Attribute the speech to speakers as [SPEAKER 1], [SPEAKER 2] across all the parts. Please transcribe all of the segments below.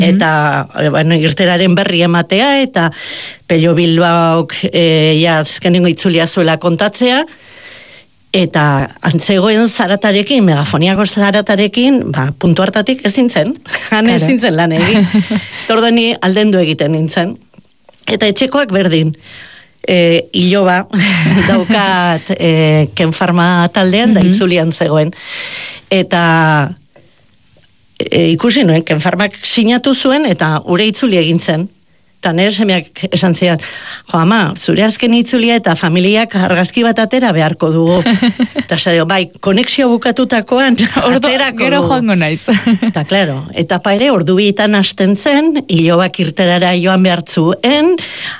[SPEAKER 1] eta bueno, irteraren berri ematea, eta Pello Bilbaok azkenengo itzulia zuela kontatzea, eta antzegoen zaratarekin, megafoniako zaratarekin, puntu hartatik ezin zen, ezin zen lan egin. Tordeni aldendu egiten nintzen. Eta etxekoak berdin, iloba daukat Ken Pharma taldean, da itzulian zegoen. Eta ikusi nuen, Ken Pharmak sinatu zuen, eta ure itzuli egin zen. Eta nire semeak esan zian, ama, zure azken itzulia eta familiak argazki bat atera beharko dugu. Eta zailo, bai, konexio bukatutakoan aterako
[SPEAKER 2] gero joango naiz.
[SPEAKER 1] Eta, klaro, eta paire, ordu bietan hasten zen, ilobak irterara joan behartzuen,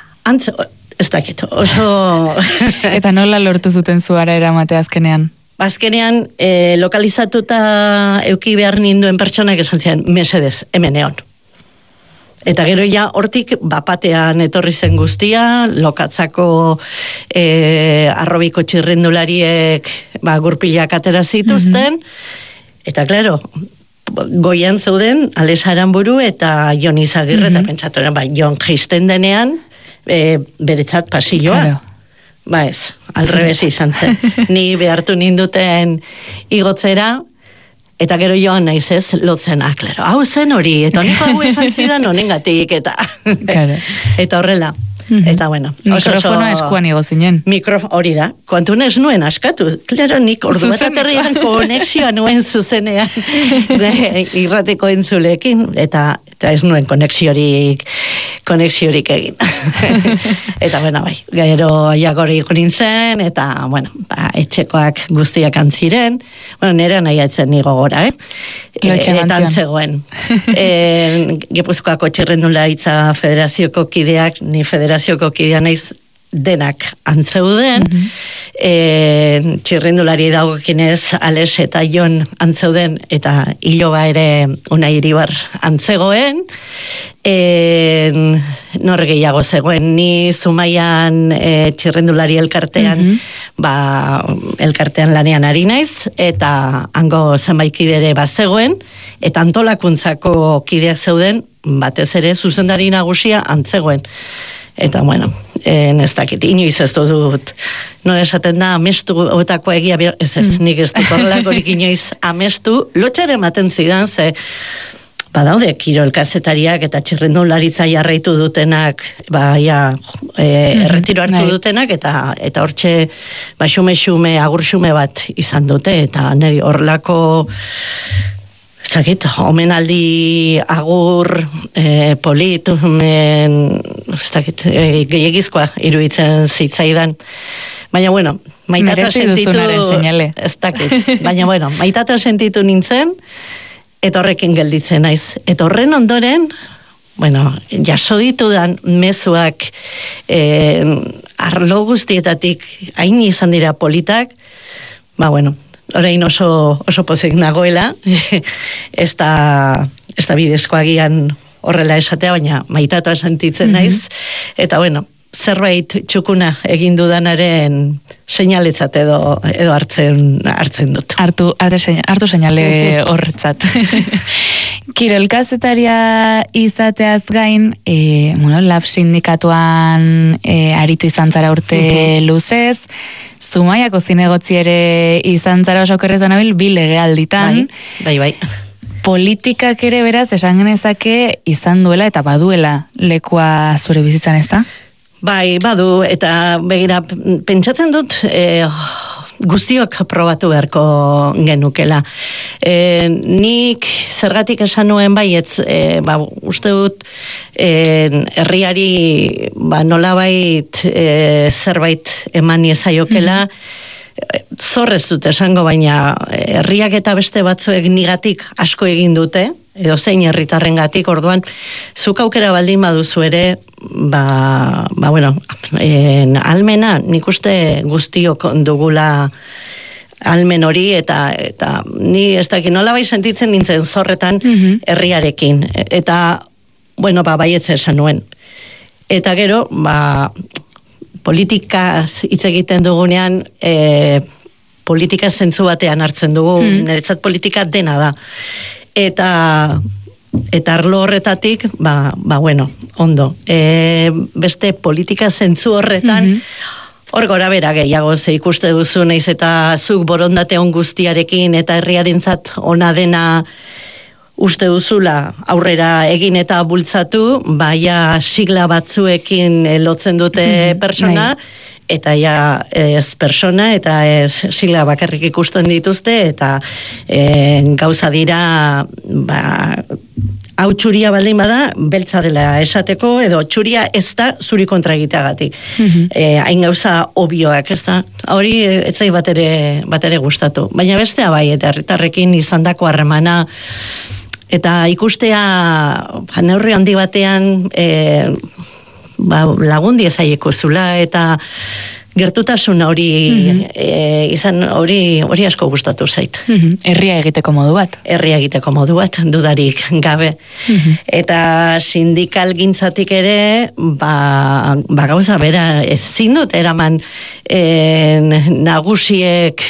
[SPEAKER 1] ez dakit, oso...
[SPEAKER 2] Eta nola lortu zuten zuara eramate azkenean?
[SPEAKER 1] Azkenean, lokalizatuta euki behar ninduen pertsonak esan zian, mesedez, hemen egon. Eta gero ja hortik bapatean etorri zen guztia, lokatzako arrobiko txirrindulariek gurpilak atera zituzten, eta klaro, goian zeuden Ales Aranburu eta Jon Izagirre, eta pentsatoren, Jon geisten denean, beretzat pasilloa.
[SPEAKER 2] Claro.
[SPEAKER 1] Ba ez, alrebez izan zen. Ni behartu ninduten igotzera, eta gero joan naiz ez, lotzen, klaro, hau zen hori, eta honeko hau esan zidan honengatik, eta horrela. Eta bueno,
[SPEAKER 2] mikrofonoa eskuan igo zinen.
[SPEAKER 1] Hori da, kontun ez nuen askatu. Klaro, nik ordu bat aterrian konexioa nuen zuzenean irrateko entzulekin, eta ez nuen konexiorik egin. Eta bueno, bai, gero jagori nintzen, eta bueno, etxekoak guztiak antziren, bueno, nire nahi atzen nigo gora, eta antzegoen. Gipuzkoako txirrendularitza federazioko kideak, ni federazioko kidea naiz denak antzeuden, txirrindulari dagokinez Ales eta Jon antzeuden, eta Iloba ere Unai Iribar antzegoen, nor gehiago zegoen, ni Zumaian txirrindulari elkartean, elkartean lanean ari naiz, eta hango zenbait kide ere bazegoen, eta antolakuntzako kideak zeuden, batez ere zuzendari nagusia antzegoen. Eta, bueno, ez dakit, inoiz ez dut, nore esaten da, amestu otako egia, ez, nik ez dut horrelakorik inoiz amestu, lotxare ematen zidan, ze, badaude, kirol kazetariak eta txirrendularitza jarraitu dutenak, erretiro hartu dutenak, eta hortxe, xume, agur-xume bat izan dute, eta niri horrelako, zakit, omenaldi agur, polit, gehiagizkoa iruditzen zitzaidan. Baina, bueno, maitatu sentitu nintzen, eta horrekin gelditzen naiz. Eta horren ondoren, bueno, jaso ditudan mezuak arlo guztietatik hain izan dira politak, bueno, orain oso pozik nagoela, ez da bidezkoa gian horrela esatea, baina maitatua sentitzen naiz, eta bueno, zerbait txukuna egin dudanaren seinaletzat edo hartzen dut.
[SPEAKER 2] Hartu seinale horretzat. Kirol kazetaria izateaz gain, lab sindikatuan aritu izan zara urte luzez, Zumaiako zinegotzi ere izan zara oso okerrez banabil, bi legealditan.
[SPEAKER 1] Bai.
[SPEAKER 2] Politikak ere beraz, esan genezake izan duela eta baduela lekua zure bizitzan, ez da?
[SPEAKER 1] Bai, badu, eta begira, pentsatzen dut, guztiok probatu beharko genukela. Nik zergatik esan nuen baietz, uste dut, herriari nolabait zerbait eman niezaiokela, zorrez dut esango, baina herriak eta beste batzuek nigatik asko egin dute, edo zein herritarrengatik, orduan, zuk aukera baldin baduzu ere, almena, nik uste guztiok dugula almen hori, eta ni ez dakit nola bai sentitzen nintzen zorretan herriarekin, eta, baietze esan nuen. Eta gero, politikaz hitz egiten dugunean, politika zentzu batean hartzen dugu, niretzat politika dena da. Eta Eta arlo horretatik, bueno, ondo. Beste politika zentzu horretan, hor gora bera gehiago ze ikuste duzu, naiz eta zuk borondate on guztiarekin eta herriarentzat ona dena uste duzula aurrera egin eta bultzatu, baia sigla batzuekin lotzen dute persona, eta ja ez persona, eta ez sigla bakarrik ikusten dituzte, eta gauza dira, hau txuria baldin bada, beltza dela esateko, edo txuria ez da zuri kontra egiteagatik. Hain gauza obioak, ez da? Hori ez zai bat ere gustatu. Baina bestea bai, eta herritarrekin izandako harremana, eta ikustea neurri handi batean lagundi ezaieko zula, eta gertutasun hori izan hori asko gustatu zait.
[SPEAKER 2] Herria egiteko modu bat.
[SPEAKER 1] Herria egiteko modu bat, dudarik gabe. Eta sindikal gintzatik ere, gauza bera, ezin dut eraman nagusiek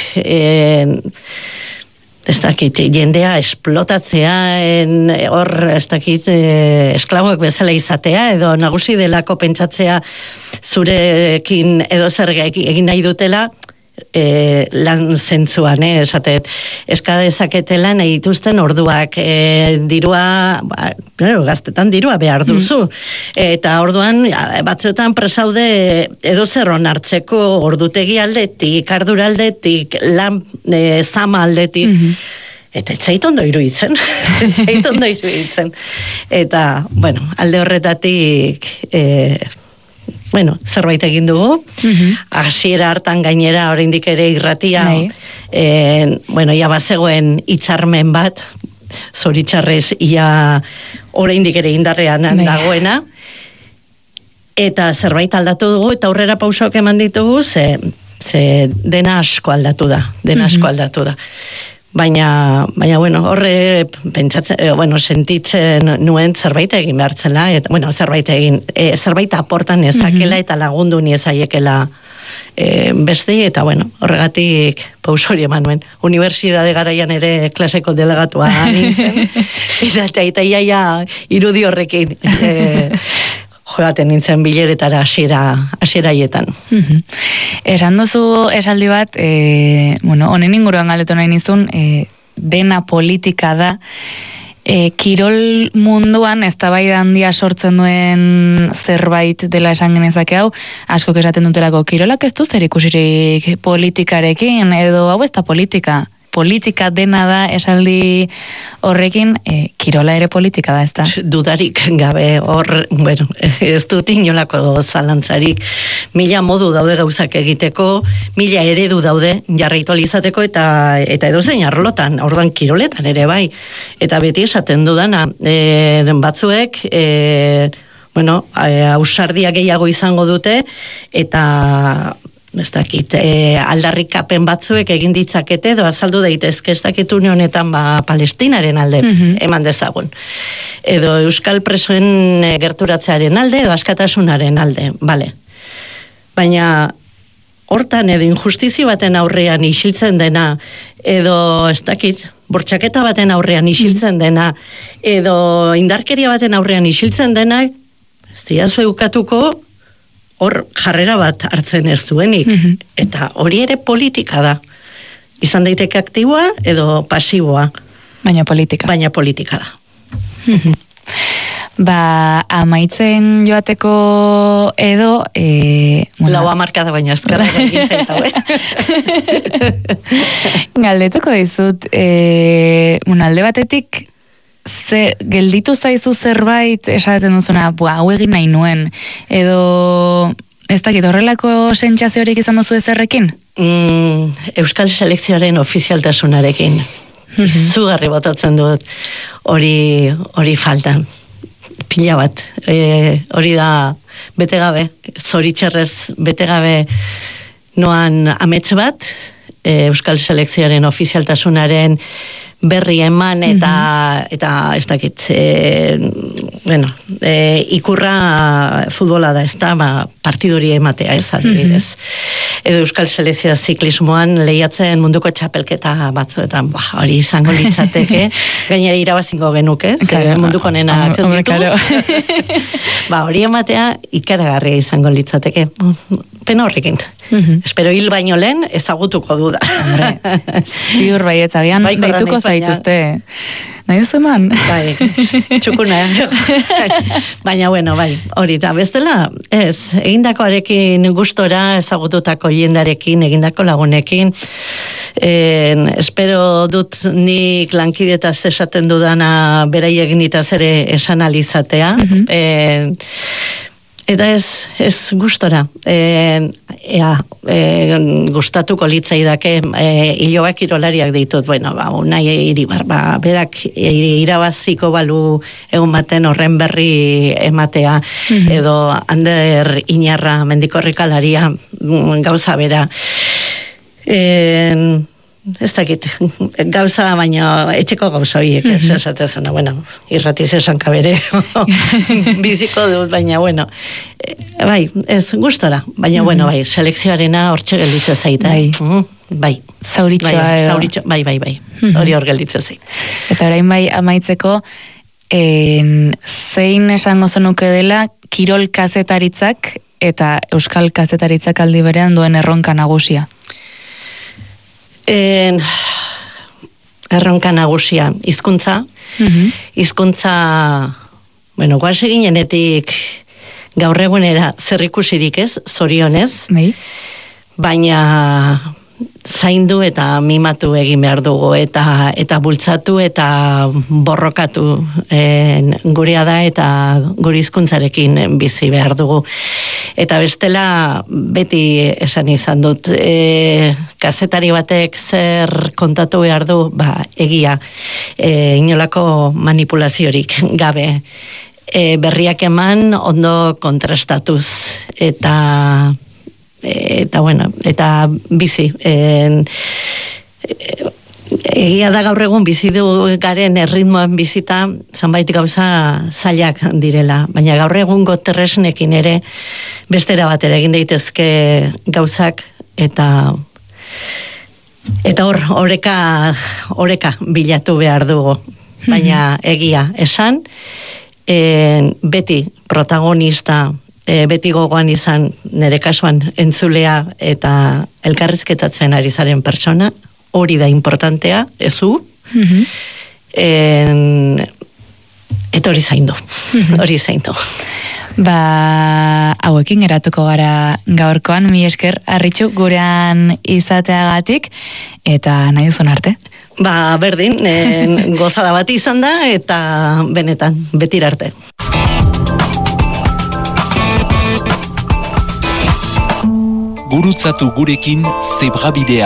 [SPEAKER 1] ez dakit, jendea esplotatzea, hor, ez dakit, esklaboak bezala izatea, edo nagusi delako pentsatzea zurekin edo zer egin nahi dutela, lan zentzuan, esatet, eskadezaketela nahi dituzten orduak, dirua, gaztetan dirua behar duzu, eta orduan batzuetan presaude edo zer onartzeko ordutegi aldetik, ardura aldetik, lan zama aldetik, eta ez zait ondo iruditzen, eta, bueno, alde horretatik zerbait egin dugu, hasiera hartan gainera oraindik ere irratia, ia bazegoen hitzarmen bat, zoritxarrez ia oraindik ere indarrean dagoena, eta zerbait aldatu dugu, eta aurrera pausoak eman ditugu, ze dena asko aldatu da. Baina, horre pentsatzen, sentitzen nuen zerbait egin behartzela, zerbait aportan ezakela eta lagundu niezaiekela beste, eta horregatik pausori eman nuen. Unibertsitate garaian ere klaseko delegatua nintzen, eta iaia irudi horrekin joaten nintzen bileretara hasieraietan.
[SPEAKER 2] Esan duzu esaldi bat, honen inguruan galdetu nahi nizun, dena politika da, kirol munduan eztabaida handia sortzen duen zerbait dela esan genezake hau, askok esaten dutelako kirolak ez du zer ikusirik politikarekin, edo hau ez da politika dena da esaldi horrekin, kirola ere politika da, ez da?
[SPEAKER 1] Dudarik gabe, ez dut inolako zalantzarik, 1000 modu daude gauzak egiteko, 1000 eredu daude jarraitu izateko, eta edozein arlotan, orduan kiroletan ere bai, eta beti esaten dudana, batzuek, ausardia gehiago izango dute, eta ez dakit, aldarrikapen batzuek egin ditzakete, edo azaldu daitezke, ez dakit une honetan Palestinaren alde eman dezagun. Edo euskal presoen gerturatzearen alde, edo askatasunaren alde, bale. Baina hortan edo injustizio baten aurrean isiltzen dena, edo ez dakit, bortxaketa baten aurrean isiltzen dena, edo indarkeria baten aurrean isiltzen dena, ez diazu eukatuko, hor jarrera bat hartzen ez duenik, eta hori ere politika da. Izan daiteke aktiboa edo pasiboa.
[SPEAKER 2] Baina politika
[SPEAKER 1] da.
[SPEAKER 2] Amaitzen joateko edo...
[SPEAKER 1] Laua markada baina azkarra egin zaita,
[SPEAKER 2] Galdetuko dizut, alde batetik, gelditu zaizu zerbait esaten duzuna, hau egin nahi nuen, edo ez dakit horrelako sentsaziorik izan duzu ezerrekin?
[SPEAKER 1] Euskal selekzioaren ofizialtasunarekin. Zugarri botatzen dut hori faltan. Pila bat. Hori da bete gabe, zoritxarrez bete gabe noan amets bat, Euskal selekzioaren ofizialtasunaren berri eman eta ez dakit, ikurra futbola da, ez da, partidori ematea, ez adibidez. Edo Euskal Selekzioa ziklismoan lehiatzen munduko txapelketa batzuetan, hori izango litzateke, gainera irabazingo genuke, munduko nenak ditu. Hori ematea ikaragarria izango litzateke. Pena horrekin. Espero hil baino lehen ezagutuko duda.
[SPEAKER 2] Ziur bai, eta bian deituko zaituzte. Nahi duzu eman?
[SPEAKER 1] Bai, txukuna. Baina, bueno, bai, hori da. Bestela, egindakoarekin gustora, ezagututako jendarekin, egindako lagunekin, espero dut nik lankidetaz esaten dudana beraiek nitaz ere esan alizatea. Eta ez gustora. Gustatuko litzaidake ilobak kirolariak ditut, Unai Iribar, berak irabaziko balu egun baten horren berri ematea, edo Ander Iñarra mendikorrikalaria gauza bera. Ez dakit, gauza, baina etxeko gauza horiek, esatezena, irratiz esan kabere, biziko dut, baina, bai, ez gustora, baina, bai, selekzioarena hortxe gelditzen zaita. Bai.
[SPEAKER 2] Zauritxoa edo.
[SPEAKER 1] Bai, hori hor gelditzen zaita.
[SPEAKER 2] Eta orain bai, amaitzeko, zein esango zenuke dela, kirol kazetaritzak eta euskal kazetaritzak aldi berean duen erronka nagusia?
[SPEAKER 1] Erronka nagusia, hizkuntza. Hizkuntza, guaz eginenetik gaur egunera zerrikusirik ez, zorionez, baina zaindu eta mimatu egin behar dugu, eta bultzatu eta borrokatu gurea da, eta gure hizkuntzarekin bizi behar dugu. Eta bestela, beti esan izan dut, kazetari batek zer kontatu behar du, egia, inolako manipulaziorik gabe, berriak eman ondo kontrastatuz, eta bizi. Egia da gaur egun bizi du garen erritmoan bizita, zanbait gauza zailak direla, baina gaur egungo tresnekin ere bestera batera egin daitezke gauzak, eta oreka bilatu behar dugu, baina egia esan, beti protagonista, beti gogoan izan nire kasuan entzulea eta elkarrizketatzen ari zaren pertsona, hori da importantea, ezu, eta hori zaindu.
[SPEAKER 2] Hauekin geratuko gara gaurkoan, mi esker Arritxu gurean izateagatik, eta nahi duzun arte.
[SPEAKER 1] Berdin, gozada bat izan da, eta benetan, betira arte.
[SPEAKER 3] Gurutzatu gurekin Zebrabidea.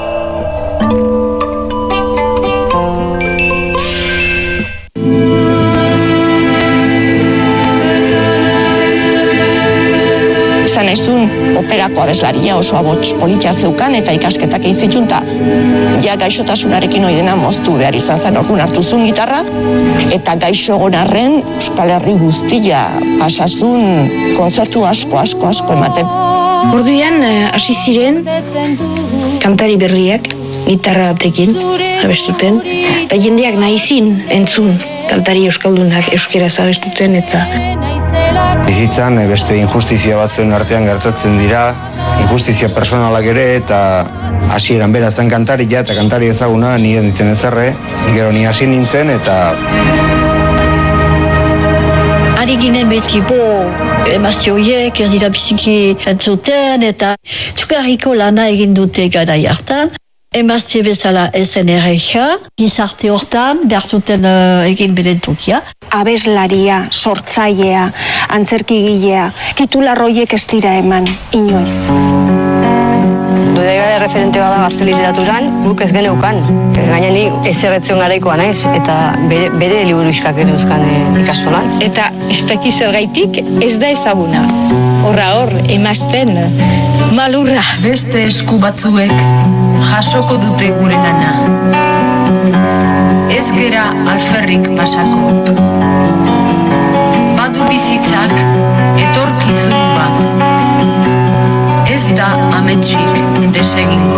[SPEAKER 4] Izan aizun operako abeslaria oso abots politia zeukan eta ikasketak eizitxunta. Ja gaixotasunarekin oidena moztu behar izan zen orduan hartu zuen gitarra, eta gaixo gonarren Euskal Herri guztia pasazun kontzertu asko ematen.
[SPEAKER 5] Orduan hasi ziren kantari berriak gitarra batekin abestuten, eta jendeak nahizin entzun kantari euskaldunak euskeraz abestuten, eta
[SPEAKER 6] bizitzan beste injustizia batzuen artean gertatzen dira, injustizia personalak ere, eta hasieran bera zen kantaria eta kantari ezaguna ni ditzen ezerre, gero ni hasi nintzen, eta
[SPEAKER 7] ari ginen beti emazte horiek erdira biziki entzuten, eta txukarriko lana egin dute garai hartan. Emazte bezala ezen erreixa, gizarte hortan behar zuten egin beren tokia.
[SPEAKER 8] Abeslaria, sortzailea, antzerkigilea, titular horiek ez dira eman, inoiz.
[SPEAKER 9] Dudegare referente bada gazte literaturan, guk ez geneukan. Gaina ni ezerretzen garaikoa naiz, eta bere liburu iskak genuzkan ikastolan.
[SPEAKER 10] Eta ez dakiz zergaitik ez da ezaguna. Hor, emazten malurra.
[SPEAKER 11] Beste esku batzuek jasoko dute gure lana. Ez gera alferrik pasako. Badu ametsik desegingo.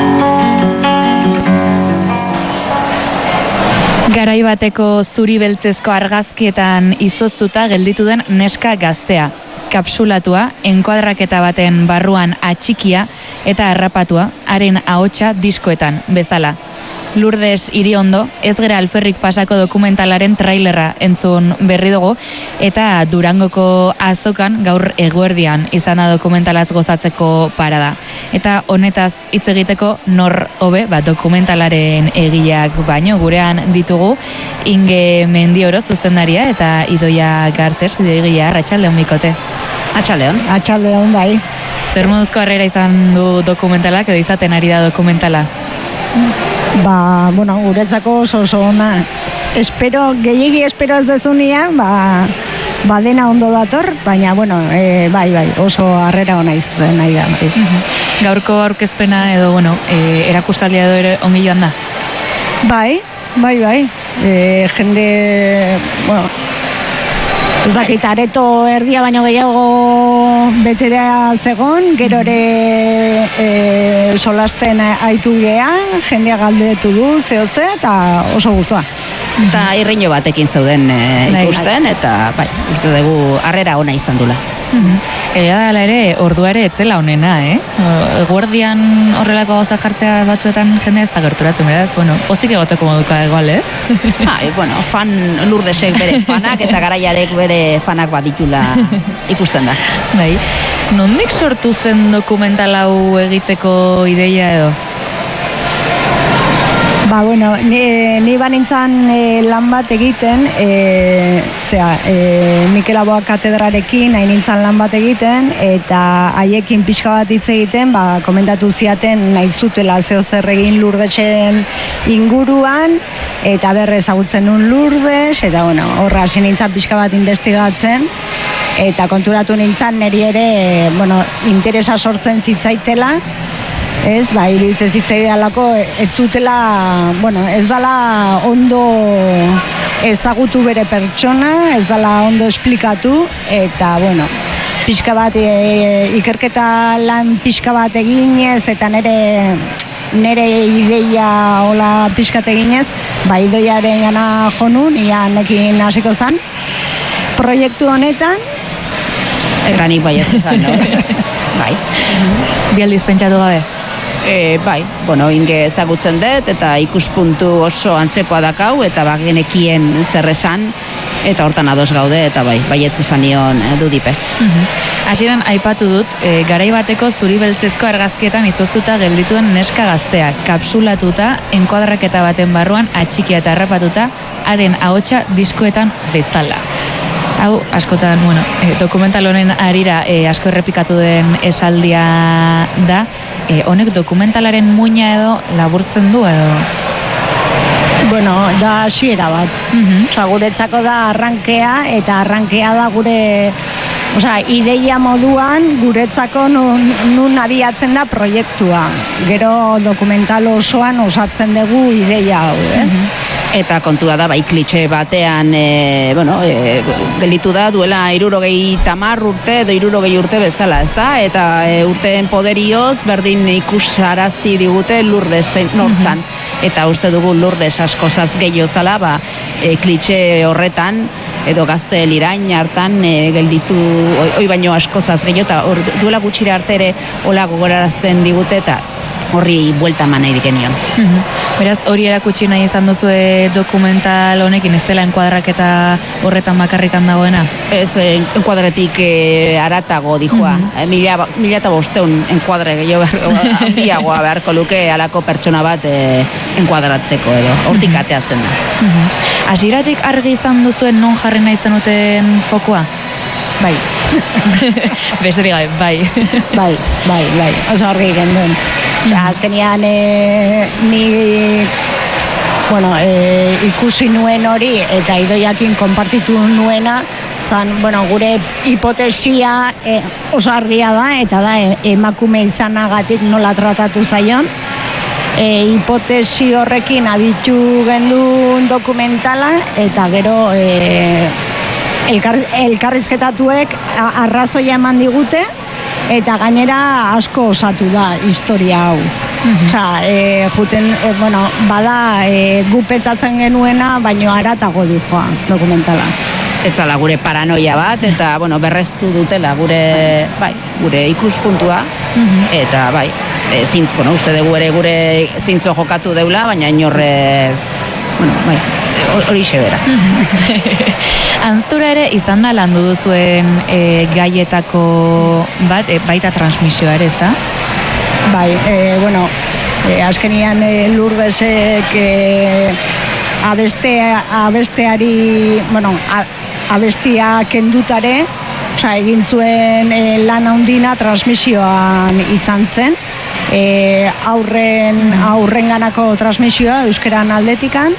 [SPEAKER 2] Garai bateko zuri beltzezko argazkietan izoztuta gelditu den neska gaztea. Kapsulatua, enkuadraketa baten barruan atxikia eta harrapatua, haren ahotsa diskoetan, bezala. Lourdes Iriondo, ez gera alferrik pasako dokumentalaren trailerra entzun berri dugu, eta Durangoko azokan gaur eguerdian izan da dokumentalaz gozatzeko parada. Eta honetaz hitz egiteko nor hobe, dokumentalaren egileak baino, gurean ditugu Inge Mendioro zuzendaria eta Idoia Garces, egilea, Arratsaldeon Mikote.
[SPEAKER 12] Atxaldeon, bai.
[SPEAKER 2] Zer moduzko harrera izan du dokumentalak, edo izaten ari da dokumentala?
[SPEAKER 12] Guretzako oso ona. Gehiegi espero ez dezunean, dena ondo dator, baina, bai, oso harrera ona izan nahi da. Bai.
[SPEAKER 2] Gaurko aurkezpena edo, erakustaldia edo ere ongi joan da?
[SPEAKER 12] Bai. Jende, ez dakit, areto erdia baino gehiago beterea zegon, gero ere solasten aitu gea, jendea galdetu du, zehotze, eta oso guztua.
[SPEAKER 13] Eta irriño batekin zeuden ikusten, eta uste dugu harrera ona izan dula.
[SPEAKER 2] Dela ere, ordua ere etzela honena, Eguerdian horrelako gauza jartzea batzuetan jendea ez da gerturatzen, beraz, pozik egoteko moduka egual, ez?
[SPEAKER 13] Fan Lourdesek bere fanak eta garaiarek bere fanak baditula ikusten da.
[SPEAKER 2] Bai, nondik sortu zen dokumental hau egiteko ideia edo?
[SPEAKER 12] Ni banintzan lan bat egiten, Mikel Aboa katedrarekin hain nintzan lan bat egiten, eta haiekin pixka bat hitz egiten, komentatu ziaten nahi zutela zeo zer egin Lourdesen inguruan, eta ezagutzen nun Lourdes, eta horra hasi nintzan pixka bat investigatzen, eta konturatu nintzan niri ere, interesa sortzen zitzaitela, iruditzen zitzaidalako ez zutela, ez dala ondo ezagutu bere pertsona, ez dala ondo esplikatu, eta, pixka bat, ikerketa lan pixka bat eginez, eta nere ideia hola pixkat eginez, Idoiaren gana jonun, nekin hasiko zan, proiektu honetan.
[SPEAKER 13] Eta nik baietzu zan, no? Bai.
[SPEAKER 2] Bi aldiz pentsatu gabe?
[SPEAKER 13] Bai, Inge ezagutzen dut, eta ikuspuntu oso antzekoa dakau, eta genekien zer esan, eta hortan ados gaude, eta baietz esan nion dudipe.
[SPEAKER 2] Hasieran aipatu dut, garai bateko zuri beltzezko argazkietan izoztuta geldituen neska gaztea, kapsulatuta, enkuadraketa baten barruan atxikia eta harrapatuta, haren ahotsa diskoetan bezala. Hau, askotan, dokumental honen harira asko errepikatu den esaldia da, honek dokumentalaren muina edo laburtzen du edo?
[SPEAKER 12] Da hasiera bat. Guretzako da arrankea, eta arrankea da gure ideia moduan guretzako nun abiatzen da proiektua. Gero dokumental osoan osatzen dugu ideia hau, ez?
[SPEAKER 13] Eta kontua da, klitxe batean, gelditu da, duela 70 urte edo 60 urte bezala, ez da? Eta urteen poderioz, berdin ikusarazi digute Lourdes nortzan. Eta uste dugu Lourdes askozaz gehiago zala, klitxe horretan, edo gazte lirain hartan gelditu, hoi baino askozaz gehiago, eta duela gutxira arte ere hola gogorarazten digute, eta horri buelta eman nahi dikenion.
[SPEAKER 2] Beraz, hori erakutsi nahi izan duzu dokumental honekin, ez dela enkuadraketa horretan bakarrikan dagoena?
[SPEAKER 13] Ez, enkuadretik aratago dijoa. 1500 enkuadre gehiago handiagoa beharko luke alako pertsona bat enkuadratzeko edo, hortik ateatzen da.
[SPEAKER 2] Hasieratik argi izan duzuen non jarri nahi zenuten fokua?
[SPEAKER 12] Bai.
[SPEAKER 2] Besterik gabe, bai.
[SPEAKER 12] Bai. Oso argi genduen. Azkenean ni ikusi nuen hori eta Idoiakin konpartitu nuena zan, gure hipotesia oso argia da, eta da emakume izanagatik nola tratatu zaion. Hipotesi horrekin abitu gendun dokumentala, eta gero elkarrizketatuek arrazoia eman digute, eta gainera asko osatu da historia hau. Juten, bada gu pentsatzen genuena, baino haratago dijoa dokumentala.
[SPEAKER 13] Etzala gure paranoia bat, eta berreztu dutela gure ikuspuntua, eta uste dugu ere gure zintzo jokatu deula, baina inorre, hori xebera.
[SPEAKER 2] Anztura ere izan da landu duzuen gaietako bat, baita transmisioa ere, ezta?
[SPEAKER 12] Bai, azkenian Lourdesek abesteari, abestia kendutare, egin zuen lan handina transmisioan izan zen, aurrenganako transmisioa euskeran aldetikan,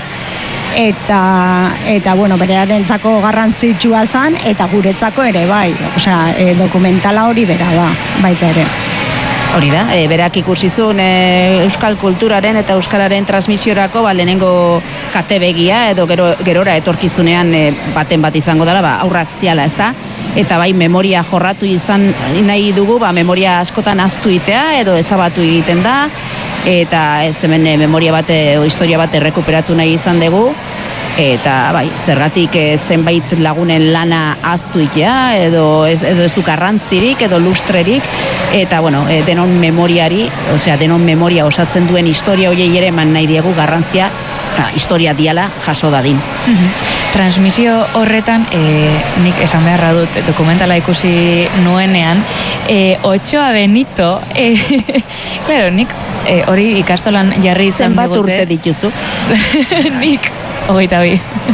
[SPEAKER 12] eta berearentzako garrantzitsua zen, eta guretzako ere bai, dokumentala hori bera da, baita ere.
[SPEAKER 13] Hori da, berak ikusizun euskal kulturaren eta euskararen transmisiorako lehenengo katebegia edo gerora etorkizunean baten bat izango dela, aurrak ziala, ez da? Eta bai memoria jorratu izan nahi dugu, memoria askotan ahaztu itea edo ezabatu egiten da, eta ez hemen memoria bat o historia bat errekuperatu nahi izan dugu, eta zergatik zenbait lagunen lana ahaztu itea edo ez du garrantzirik edo lustrerik, eta denon memoriari, denon memoria osatzen duen historia horiei ere eman nahi diegu garrantzia historia diala jaso dadin.
[SPEAKER 2] Transmisio horretan, nik esan beharra dut dokumentala ikusi nuenean, Otxoa Benito, claro, nik hori ikastolan jarri izan digute.
[SPEAKER 13] Zenbat urte dituzu?
[SPEAKER 2] Nik 22.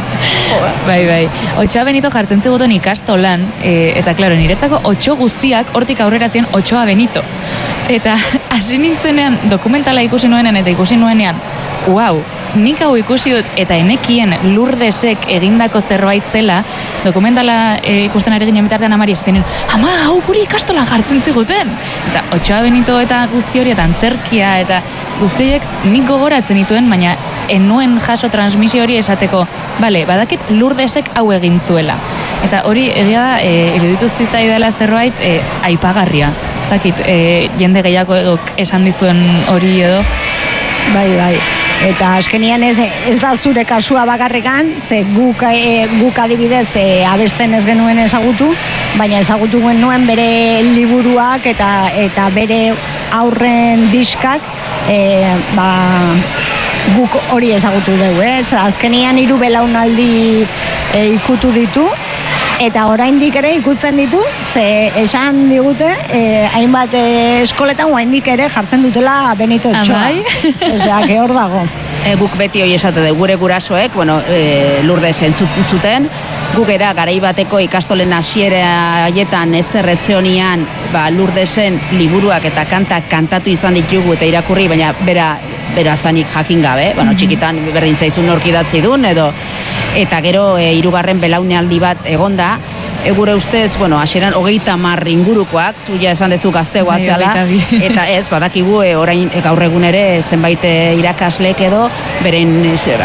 [SPEAKER 2] Bai. Otxoa Benito jartzen ziguten ikastolan, eta claro, niretzako otxo guztiak hortik aurrera ziren Otxoa Benito. Eta hasi nintzenean dokumentala ikusi nuenean eta ikusi nuenean, wow, nik hau ikusi dut eta enekien Lourdesek egindako zerbait zela, dokumentala ikusten ari ginen bitartean amari esaten, ama, hau guri ikastolan jartzen ziguten. Eta Otxoa Benito eta guzti hori eta antzerkia eta guzti horiek nik gogoratzen dituen, baina enuen jaso transmisio hori esateko, badakit Lourdesek hau egin zuela. Eta hori egia da, iruditu zitzaidala zerbait aipagarria. Ez dakit, jende gehiago esan dizuen hori edo?
[SPEAKER 12] Bai. Eta azkenian ez da zure kasua bakarrikan, ze guk adibidez abesten ez genuen ezagutu, baina ezagutu genuen bere liburuak eta bere aurren diskak, guk hori ezagutu dugu, azkenian 3 belaunaldi ikutu ditu, eta oraindik ere ikutzen ditu, ze esan digute, hainbat eskoletan oraindik ere jartzen dutela Benito Otxoa. Osea, hor dago.
[SPEAKER 13] Guk beti hori esate dugu, gure gurasoek, Lourdes entzuten, guk era garai bateko ikastolen hasiera haietan ezerretzeonian, Lourdesen liburuak eta kantak kantatu izan ditugu eta irakurri, baina bera zanik jakin gabe, txikitan berdintzaizun nork idatzi duen, eta gero 3. belaunaldi bat egonda, gure ustez, hasieran 30 ingurukoak, zuia esan dezu gaztegoa zela, eta ez, badakigu orain gaur egun ere zenbait irakaslek edo, beren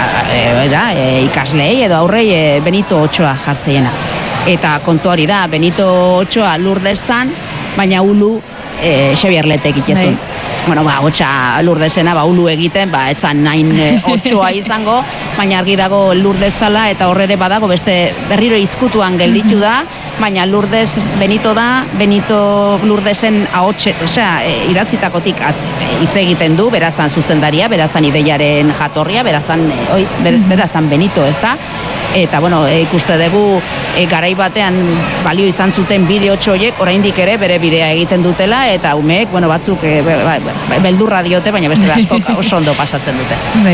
[SPEAKER 13] ikaslei edo aurrei Benito Otxoa jartzeiena. Eta kontu hori da, Benito Otxoa Lourdes zan, baina ulu Xabier Letek itezun. Otxa Lourdesena, ulu egiten, etzan nain Otxoa izango, baina argi dago Lourdes zala, eta horrere badago beste berriro izkutuan gelditu da, baina Lourdes Benito da, Benito Lourdesen idatzitakotik hitz egiten du, berazan zuzendaria, berazan ideiaren jatorria, berazan Benito, ez da? Eta, ikuste dugu garai batean balio izan zuten bideo txoiek, oraindik ere bere bidea egiten dutela, eta umeek, batzuk beldurra diote, baina beste askok oso ondo pasatzen dute.
[SPEAKER 2] Bai.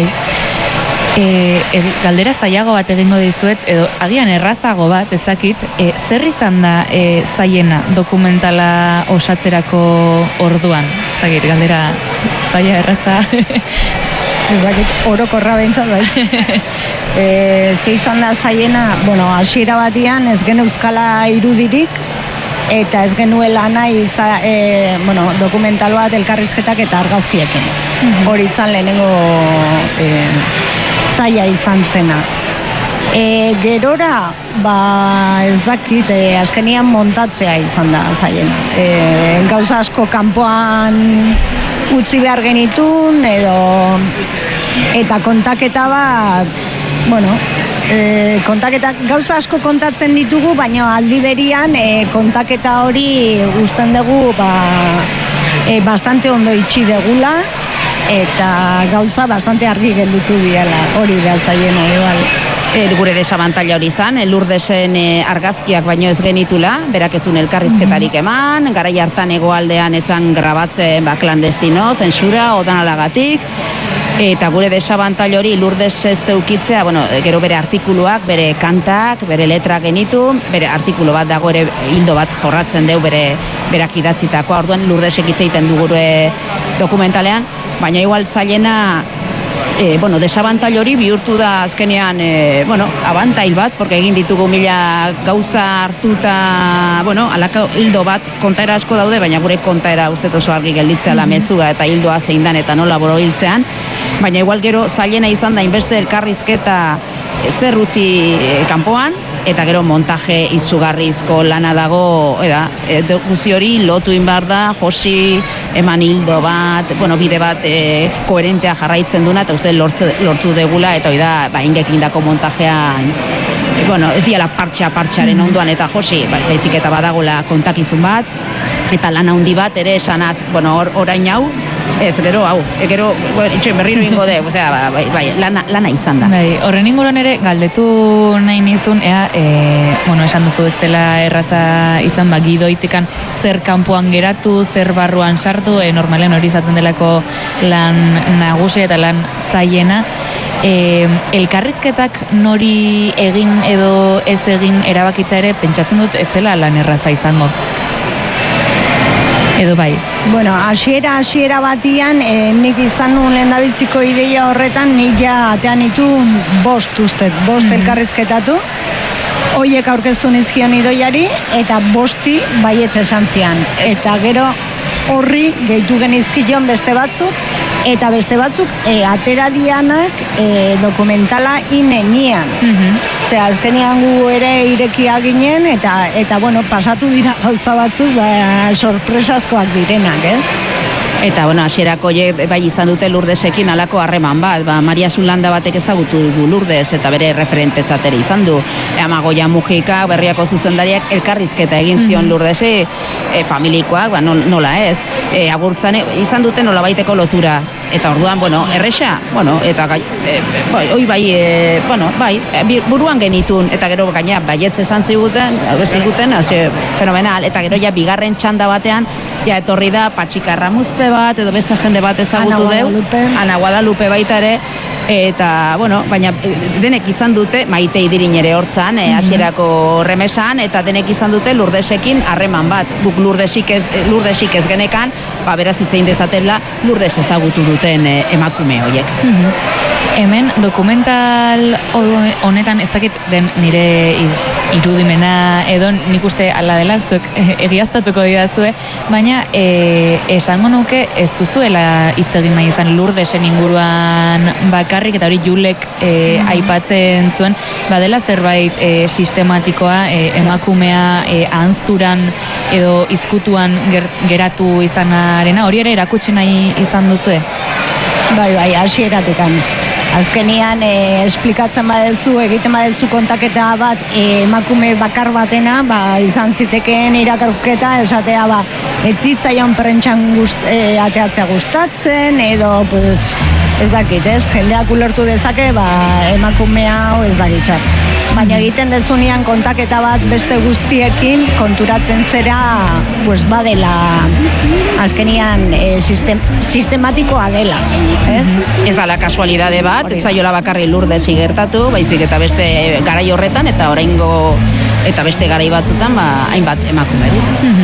[SPEAKER 2] Galdera zailago bat egingo dizuet, edo agian errazago bat, ez dakit, zer izan da zaiena dokumentala osatzerako orduan? Zagir, galdera zaila erraza.
[SPEAKER 12] Ez dakit, orokorra behintzat bai. Ze izan da zaiena, hasiera batian ez gen euskala irudirik, eta ez genuela nahi dokumental bat elkarrizketak eta argazkiekin. Hori izan lehenengo zaila izan zena. Gerora, ez dakit, azkenian montatzea izan da zaiena. Gauza asko kanpoan utzi behar genitun, eta kontaketa bat, gauza asko kontatzen ditugu, baina aldi berian kontaketa hori uzten dugu bastante ondo itxi degula, eta gauza bastante argi gelditu diela, hori da zaiena, igual.
[SPEAKER 13] Gure desabantaila hori izan, Lurdesen argazkiak baino ez genitula, berak ez zuen elkarrizketarik eman, garai hartan hegoaldean etzan grabatzen klandestino, zensura, odanalagatik, eta gure desabantaila hori Lurdes ez zeukitzea, gero bere artikuluak, bere kantak, bere letra genitu, bere artikulu bat dago ere hildo bat jorratzen deu berak idatzitakoa, orduan Lurdesek hitz egiten du gure dokumentalean, baina igual zailena desabantail hori bihurtu da azkenean, abantail bat, porque egin ditugu mila gauza hartuta, alako hildo bat, kontaera asko daude, baina gure kontaera uste oso argi gelditzea la mezua eta hildoa zein dan eta nola borobiltzean, baina igual gero zailena izan da inbeste elkarrizketa zer utzi kanpoan, eta gero montaje izugarrizko lana dago, guzi hori lotu inbar da, Josi eman hildo bat, bide bat koherentea jarraitzen duna, eta uste lortu degula, eta hori da, ingekin dako montajean, ez diala partxaren onduan, eta Josi, baizik eta badagola kontakizun bat, eta lana handi bat ere esanaz, orain hau, ez, gero, berriro ingo de, lana izan da.
[SPEAKER 2] Horren inguruan ere, galdetu nahi nizun, esan duzu ez dela erraza izan, gidoitikan zer kanpoan geratu, zer barruan sartu, normalen hori izaten delako lan nagusia eta lan zaiena, elkarrizketak nori egin edo ez egin erabakitza ere, pentsatzen dut ez zela lan erraza izango. Edo bai?
[SPEAKER 12] Hasiera batian, nik izan nuen lehendabiziko ideia horretan, nik ja atean ditu bost elkarrizketatu, hoiek aurkeztu nizkion idoiari, eta bosti baietz esan zian. Eta gero horri gehitu genizkion beste batzuk, eta beste batzuk atera dianak dokumentala inenian. Azkenean gu ere irekia ginen, eta pasatu dira gauza batzuk sorpresazkoak direnak, ez?
[SPEAKER 13] Eta, hasierako bai izan dute Lurdesekin alako harreman bat, Maria Zulanda batek ezagutu du Lurdes, eta bere referentetzatera izan du. Amagoia Mujika, Berriako zuzendariak elkarrizketa egin zion Lurdesi, familikoak, nola ez, agurtzan izan dute nola baiteko lotura. Eta orduan, erresa, eta hoi bai, buruan genitun, eta gero gaina baietz esan ziguten, fenomenal, eta gero ja bigarren txanda batean, ja etorri da Patxika Ramuzpe bat, edo beste jende bat ezagutu deu, Ana Guadalupe baita ere, eta, baina denek izan dute, Maite Idirin ere hortzan, hasierako remesan, eta denek izan dute Lurdesekin harreman bat. Guk Lurdesik ez genekan, beraz hitzein dezatela Lurdes ezagutu duten emakume horiek.
[SPEAKER 2] Hemen dokumental honetan ez dakit den nire irudimena edo nik uste ala dela, zuek egiaztatuko didazue, baina esango nuke ez duzuela hitz egin nahi izan Lurdesen inguruan bakarrik, eta hori Julek aipatzen zuen, badela zerbait sistematikoa emakumea ahanzturan edo izkutuan geratu izanarena, hori ere erakutsi nahi izan duzue?
[SPEAKER 12] Bai, hasieratekan. Azkenean, esplikatzen badezu, egiten badezu kontaketa bat emakume bakar batena, izan zitekeen irakurketa, esatea, ez zitzaion prentxan ateatzea gustatzen, edo, ez dakit, jendeak ulertu dezake, emakume hau ez dakit zer. Baina egiten dezunean kontaketa bat beste guztiekin konturatzen zera, badela, azkenean sistematikoa dela, ez?
[SPEAKER 13] Ez dala kasualidade bat, ez zaiola bakarri Lurdesi gertatu, baizik eta beste garai horretan, eta oraingo eta beste garai batzutan, hainbat emakumeri.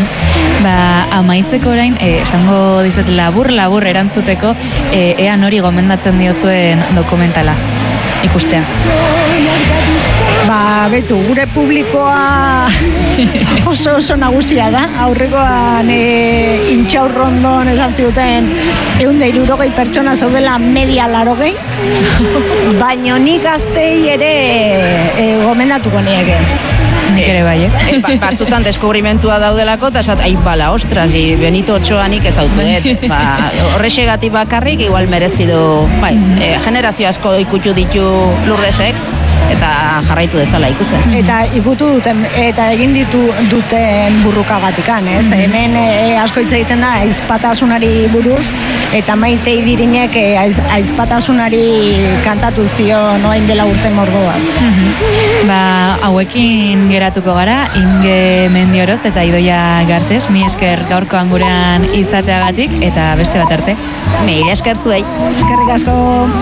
[SPEAKER 2] Amaitzeko orain, esango dizut labur erantzuteko, ea nori gomendatzen diozuen dokumentala ikustea.
[SPEAKER 12] Betu, gure publikoa oso nagusia da. Aurrekoan Intxaurrondon esan zuten 160 pertsona zaudela media 80, baina nik gaztei ere gomendatuko nieke.
[SPEAKER 2] Nik ere bai,
[SPEAKER 13] Batzutan deskubrimentua daudelako, eta esat, bala, ostras, Benito Otxoa nik ez autuet. Horrexegatik bakarrik, igual merezidu, generazio asko ikutu ditu Lurdesek, eta jarraitu dezala ikutzen.
[SPEAKER 12] Eta ikutu duten, eta egin duten burrukagatikan, ez? Hemen asko hitz egiten da aizpatasunari buruz, eta Maite Idirinek aizpatasunari kantatu zion orain dela urte mordo bat.
[SPEAKER 2] Hauekin geratuko gara, Inge Mendioroz eta Idoia Garzes, mi esker gaurkoan gurean izateagatik, eta beste bat arte.
[SPEAKER 13] Mila esker zuei.
[SPEAKER 12] Eskerrik asko.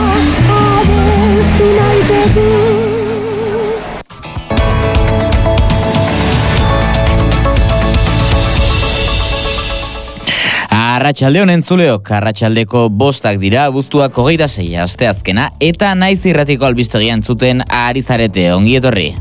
[SPEAKER 14] Arratsalde honen zuleok, arratsaldeko 5 dira, abuztuak 26 asteazkena, eta naiz irratiko albistegian zuten ari zarete, ongi etorri.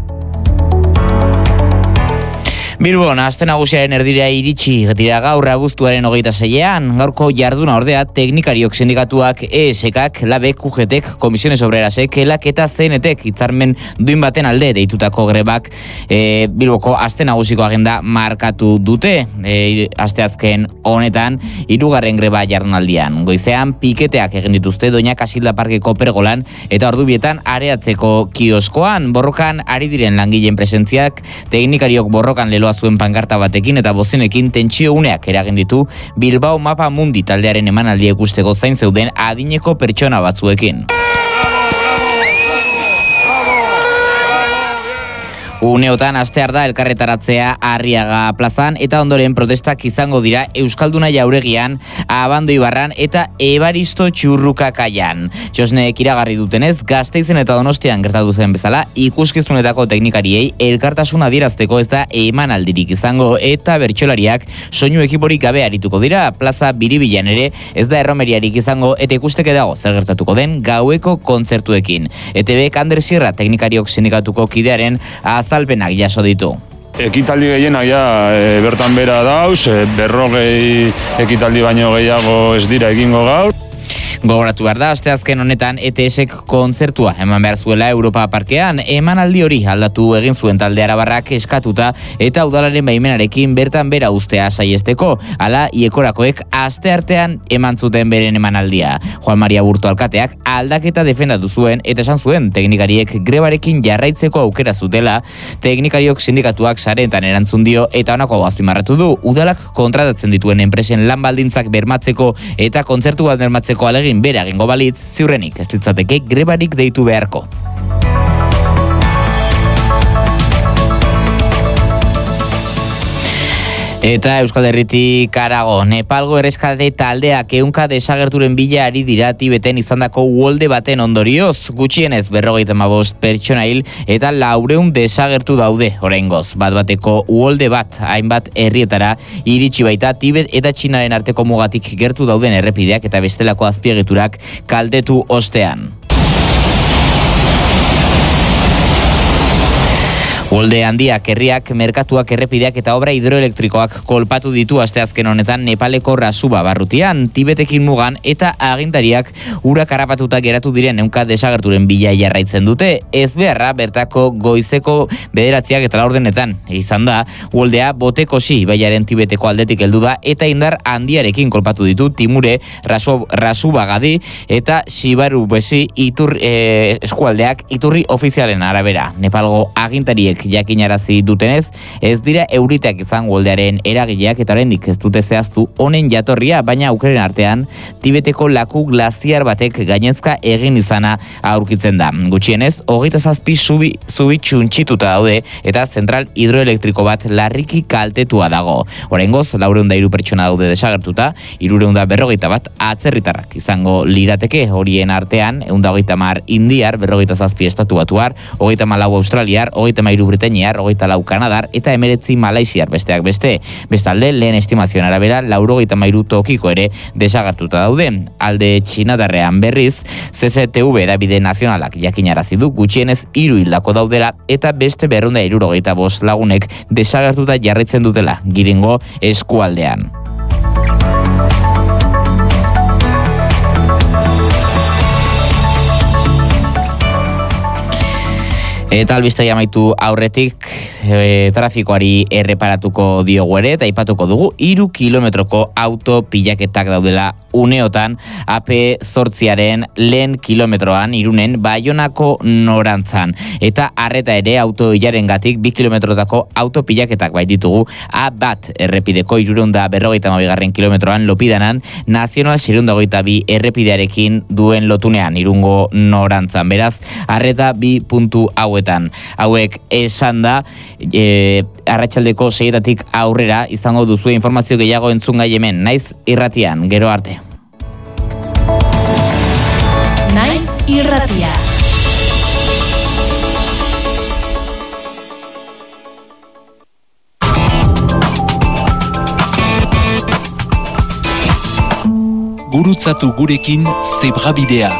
[SPEAKER 14] Bilbon, aste nagusiaren erdira iritsi dira gaur abuztuaren 26an, gaurko jarduna ordea teknikariok sindikatuak ESK-ak, LABek, UGT-ek, Komisiones Obrerasek, ELAK eta CNT-ek hitzarmen duin baten alde deitutako grebak Bilboko aste nagusiko agenda markatu dute. Asteazken honetan 3. greba jardunaldian. Goizean piketeak egin dituzte Doña Casilda Parkeko pergolan eta ordubietan areatzeko kioskoan. Borrokan ari diren langileen presentziak, teknikariok borrokan leloa zuen pankarta batekin eta bozinekin tentsio uneak eragin ditu Bilbao Mapa Mundi taldearen emanaldia ikusteko zain zeuden adineko pertsona batzuekin. Uneotan astear da elkarretaratzea Arriaga plazan eta ondoren protestak izango dira Euskalduna Jauregian, Abando Ibarran eta Ebaristo Txurruka kaian. Txosneek iragarri dutenez, Gasteizen eta Donostian gertatu zen bezala, ikuskizunetako teknikariei elkartasuna adierazteko ez da emanaldirik izango eta bertsolariak soinu ekiporik gabe arituko dira. Plaza Biribilan ere ez da erromeriarik izango eta ikusteke dago zer gertatuko den gaueko kontzertuekin. ETBek Ander Sierra teknikariok sindikatuko kidearen azalpenak jaso ditu.
[SPEAKER 15] Ekitaldi gehienak bertan bera dauz, 40 ekitaldi baino gehiago ez dira egingo gaur.
[SPEAKER 14] Gogoratu behar da, asteazken honetan ETS-ek kontzertua eman behar zuela Europa Parkean, emanaldi hori aldatu egin zuen talde arabarrak eskatuta eta udalaren baimenarekin bertan bera ustea saiesteko, hala iekorakoek asteartean eman zuten beren emanaldia. Juan Maria Burto alkateak aldaketa defendatu zuen eta esan zuen teknikariek grebarekin jarraitzeko aukera zutela, teknikariok sindikatuak sareetan erantzun dio eta honako azpimarratu du, udalak kontratatzen dituen enpresen lan baldintzak bermatzeko eta kontzertu bat bermatzeko alegin bera egingo balitz, ziurrenik ez litzateke grebarik deitu beharko. Eta Euskal Herritik harago, Nepalgo erreskate taldeak 100 desagerturen bila ari dira Tibeten izandako uholde baten ondorioz, gutxienez 55 pertsona hil eta 400 desagertu daude oraingoz. Bat-bateko uholde bat hainbat herrietara iritsi baita Tibet eta Txinaren arteko mugatik gertu dauden errepideak eta bestelako azpiegiturak kaltetu ostean. Uholde handiak, herriak, merkatuak, errepideak eta obra hidroelektrikoak kolpatu ditu asteazken honetan Nepaleko Rasuba barrutian, Tibetekin mugan eta agintariak urak harrapatuta geratu diren 100 desagerturen bila jarraitzen dute. Ez beharra bertako goizeko 9 eta 4 izan da, uholdea Botekosi ibaiaren Tibeteko aldetik heldu da eta indar handiarekin kolpatu ditu Timure, Rasuba Gadi eta Shibarubesi eskualdeak iturri ofizialen arabera. Nepalgo agintariek jakinarazi dutenez, ez dira euriteak izan uholdearen eragileak eta oraindik ez dute zehaztu honen jatorria, baina aukeren artean Tibeteko laku glaziar batek gainezka egin izana aurkitzen da. Gutxienez, 27 zubi txuntxituta daude eta zentral hidroelektriko bat larriki kaltetua dago. Oraingoz, 403 pertsona daude desagertuta, 341 atzerritarrak izango lirateke, horien artean 130 indiar, 47 estatu batuar, 34 australiar, 33 Britainiar, 24 Kanadar eta 19 Malaisiar besteak beste. Bestalde, lehen estimazioan arabera, 93 tokiko ere desagertuta daude. Alde txinadarrean berriz, CCTV edabide nazionalak jakinarazi du gutxienez 3 hildako daudela eta beste 275 lagunek desagertuta jarraitzen dutela Giringo eskualdean. Eta albiste amaitu aurretik trafikoari erreparatuko diogu ere eta aipatuko dugu 3 kilometroko auto pilaketak daudela uneotan AP8aren lehen kilometroan Irunen Baionako norantzan. Eta arreta ere auto ilarengatik 2 kilometrotako auto pilaketak baititugu A1 errepideko 352 kilometroan Lopidanan Nazional 622 errepidearekin duen lotunean Irungo norantzan. Beraz, arreta 2 puntu hauetan. Hauek esan da, arratsaldeko 6-etatik aurrera izango duzu informazio gehiago entzungai hemen, naiz irratian, gero arte.
[SPEAKER 16] Naiz irratia.
[SPEAKER 3] Gurutzatu gurekin Zebrabidea.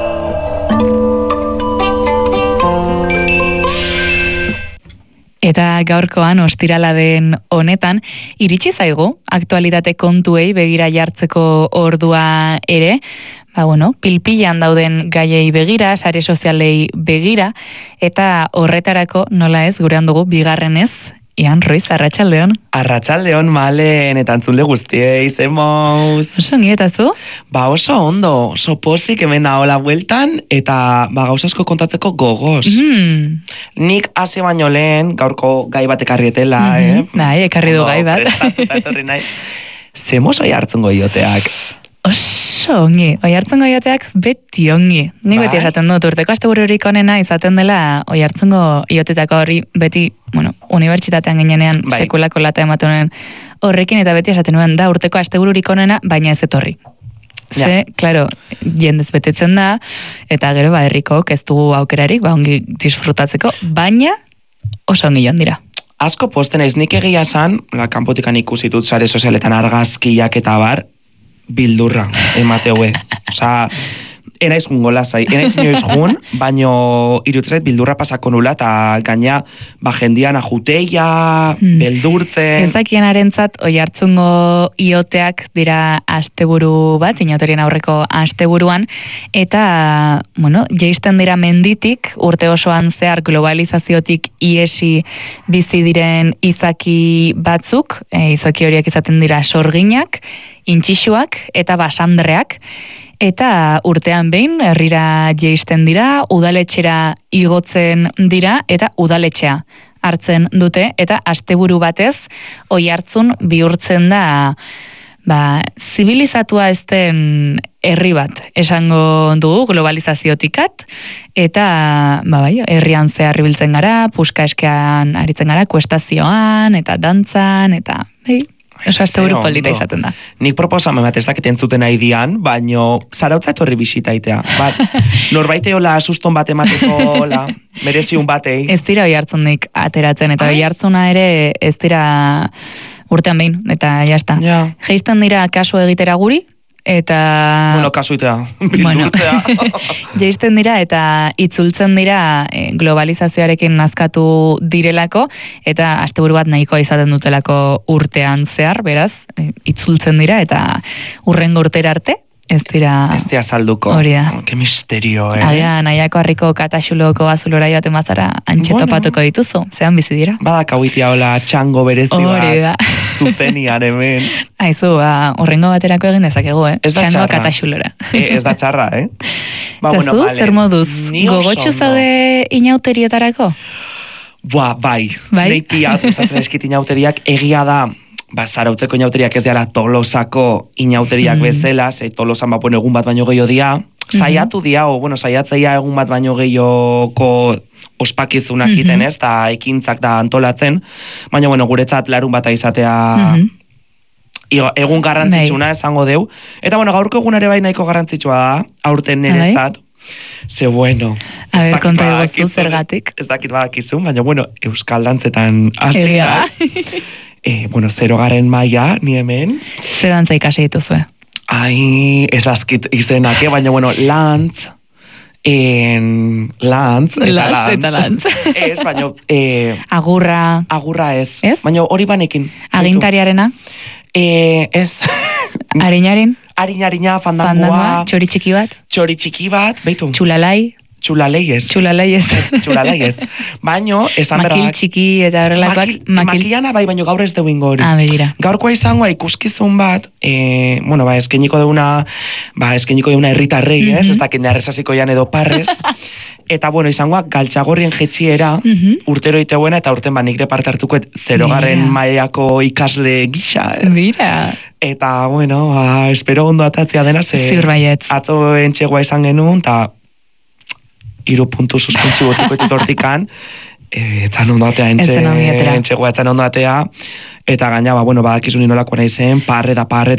[SPEAKER 2] Eta gaurkoan ostirala den honetan, iritsi zaigu aktualitate kontuei begira jartzeko ordua ere, pilpilan dauden gaiei begira, sare sozialei begira, eta horretarako nola ez gurean dugu bigarrenez, Ian Ruiz, arratsaldeon.
[SPEAKER 17] Arratsaldeon, Malen, eta entzule guztiei, zemoz.
[SPEAKER 2] Oso ongi eta zu?
[SPEAKER 17] Oso ondo, oso pozik hemen nahola bueltan, eta gauzasko kontatzeko gogoz. Nik hasi baino lehen, gaurko gai bat ekarrietela,
[SPEAKER 2] Bai, ekarri du gai bat.
[SPEAKER 17] Prestatuta etorri naiz. Zemoz oi hartzungo ioteak?
[SPEAKER 2] Oso ongi, oi hartzungo ioteak beti ongi. Ni beti esaten dut, urteko astebururik onena izaten dela oi hartzungo iotetako hori beti, unibertsitatean ginenean sekulako lata ematen horrekin, eta beti esaten nuen da urteko astebururik onena, baina ez etorri. Ze, klaro, jendez betetzen da, eta gero herrikok ez dugu aukerarik, ongi disfrutatzeko, baina oso ongi joan dira.
[SPEAKER 17] Asko posten ez, nik egia esan, kanpotikan ikusitut sare sozialetan argazkiak eta bar, bildurra, emateue. Osa, enaiz jungo lasai, enaiz inoiz jun, baino irutzeret bildurra pasako nula, eta gaina, jendian ajuteia, beldurtzen.
[SPEAKER 2] Ez dakien arentzat, oi hartzungo ioteak dira asteburu bat, inauterien aurreko asteburuan, eta, jeisten dira menditik, urte osoan zehar globalizaziotik iesi bizi diren izaki batzuk, izaki horiek izaten dira sorginak, intxixuak eta basandreak, eta urtean behin herrira jeisten dira, udaletxera igotzen dira, eta udaletxea hartzen dute, eta asteburu batez oi hartzun bihurtzen da zibilizatua ez den herri bat, esango dugu globalizaziotikat, eta herrian zehar ibiltzen gara, puska eskean aritzen gara, kuestazioan, eta dantzan, eta oso asteburu polita izaten da.
[SPEAKER 17] Nik proposamen bat ez dakit entzuten nahi dian, baino Zarautza etorri bisitaitea. Norbaite hola asuston bat emateko mereziun batei.
[SPEAKER 2] Ez dira oi hartzunik ateratzen, eta oi hartzuna ere ez dira urtean behin, eta jazta. Geisten dira kasu egitera guri, eta...
[SPEAKER 17] kasuitea, bildurtzea.
[SPEAKER 2] Jeisten dira eta itzultzen dira globalizazioarekin nazkatu direlako, eta asteburu bat nahikoa izaten dutelako urtean zehar, beraz, itzultzen dira, eta urrengo urtera arte, ez dira...
[SPEAKER 17] Ez dira salduko.
[SPEAKER 2] Hori da.
[SPEAKER 17] Que misterio,
[SPEAKER 2] Agian, nahiako harriko kataxuloko azulora joaten bazara antxetopatuko dituzu, zean bizi dira.
[SPEAKER 17] Badak hauitia hola txango berezi bat, zuzenian hemen.
[SPEAKER 2] Aizu, urrengo baterako egin dezakegu, txango kataxulora.
[SPEAKER 17] Ez da txarra,
[SPEAKER 2] Eta zu, zer moduz, gogotxu zaude inauterietarako?
[SPEAKER 17] Bai. Neipia, uzatzen eskit inauteriak egia da, Zarautzeko inauteriak ez dira Tolosako inauteriak bezala, Tolosan egun bat baino gehiago dia, saiatu dia, saiatzeia egun bat baino gehiagoko ospakizunak iten ez, eta ekintzak da antolatzen, baina guretzat larun bata izatea egun garrantzitsuna esango deu, eta gaurko egun ere bai nahiko garrantzitsua da, aurten niretzat, Ze bueno.
[SPEAKER 2] A ber, konta egozu zergatik.
[SPEAKER 17] Ez dakit badakizun, baina bueno, euskal dantzetan hasi naiz. Bueno, 0. maila, ni hemen.
[SPEAKER 2] Ze dantza ikasi dituzue?
[SPEAKER 17] Ai, ez dazkit izenak, baina bueno, Lantz eta Lantz. Ez, baina... Agurra ez.
[SPEAKER 2] Ez?
[SPEAKER 17] Baina hori banekin.
[SPEAKER 2] Agintariarena?
[SPEAKER 17] Ez.
[SPEAKER 2] Arinarin?
[SPEAKER 17] Arina, fandangoa.
[SPEAKER 2] Txori txiki bat.
[SPEAKER 17] Beitu.
[SPEAKER 2] Txulalai ez.
[SPEAKER 17] Baino, esan berrak.
[SPEAKER 2] Makil txiki eta horrelakoak.
[SPEAKER 17] Makiliana bai, baino gaur ez duingo hori.
[SPEAKER 2] Begira.
[SPEAKER 17] Gaurkoa izangoa ikuskizun bat, eskeniko deuna herritarrei, ez dakit nearrezaziko jan edo parrez. Eta, izangoa galtxagorrien jetxiera, urtero iteuena, eta urten nik reparte hartuko 0. mailako ikasle gisa, ez?
[SPEAKER 2] Bira.
[SPEAKER 17] Eta, espero ondo atatzia dena,
[SPEAKER 2] ziur baiet.
[SPEAKER 17] Atzo entxegoa izan genuen, eta 3 puntu suspentsi botziko hortikan, etzan ondo atea entxegoa etzan ondo atea, eta gaina, badakizun inolako nahi zen, parre.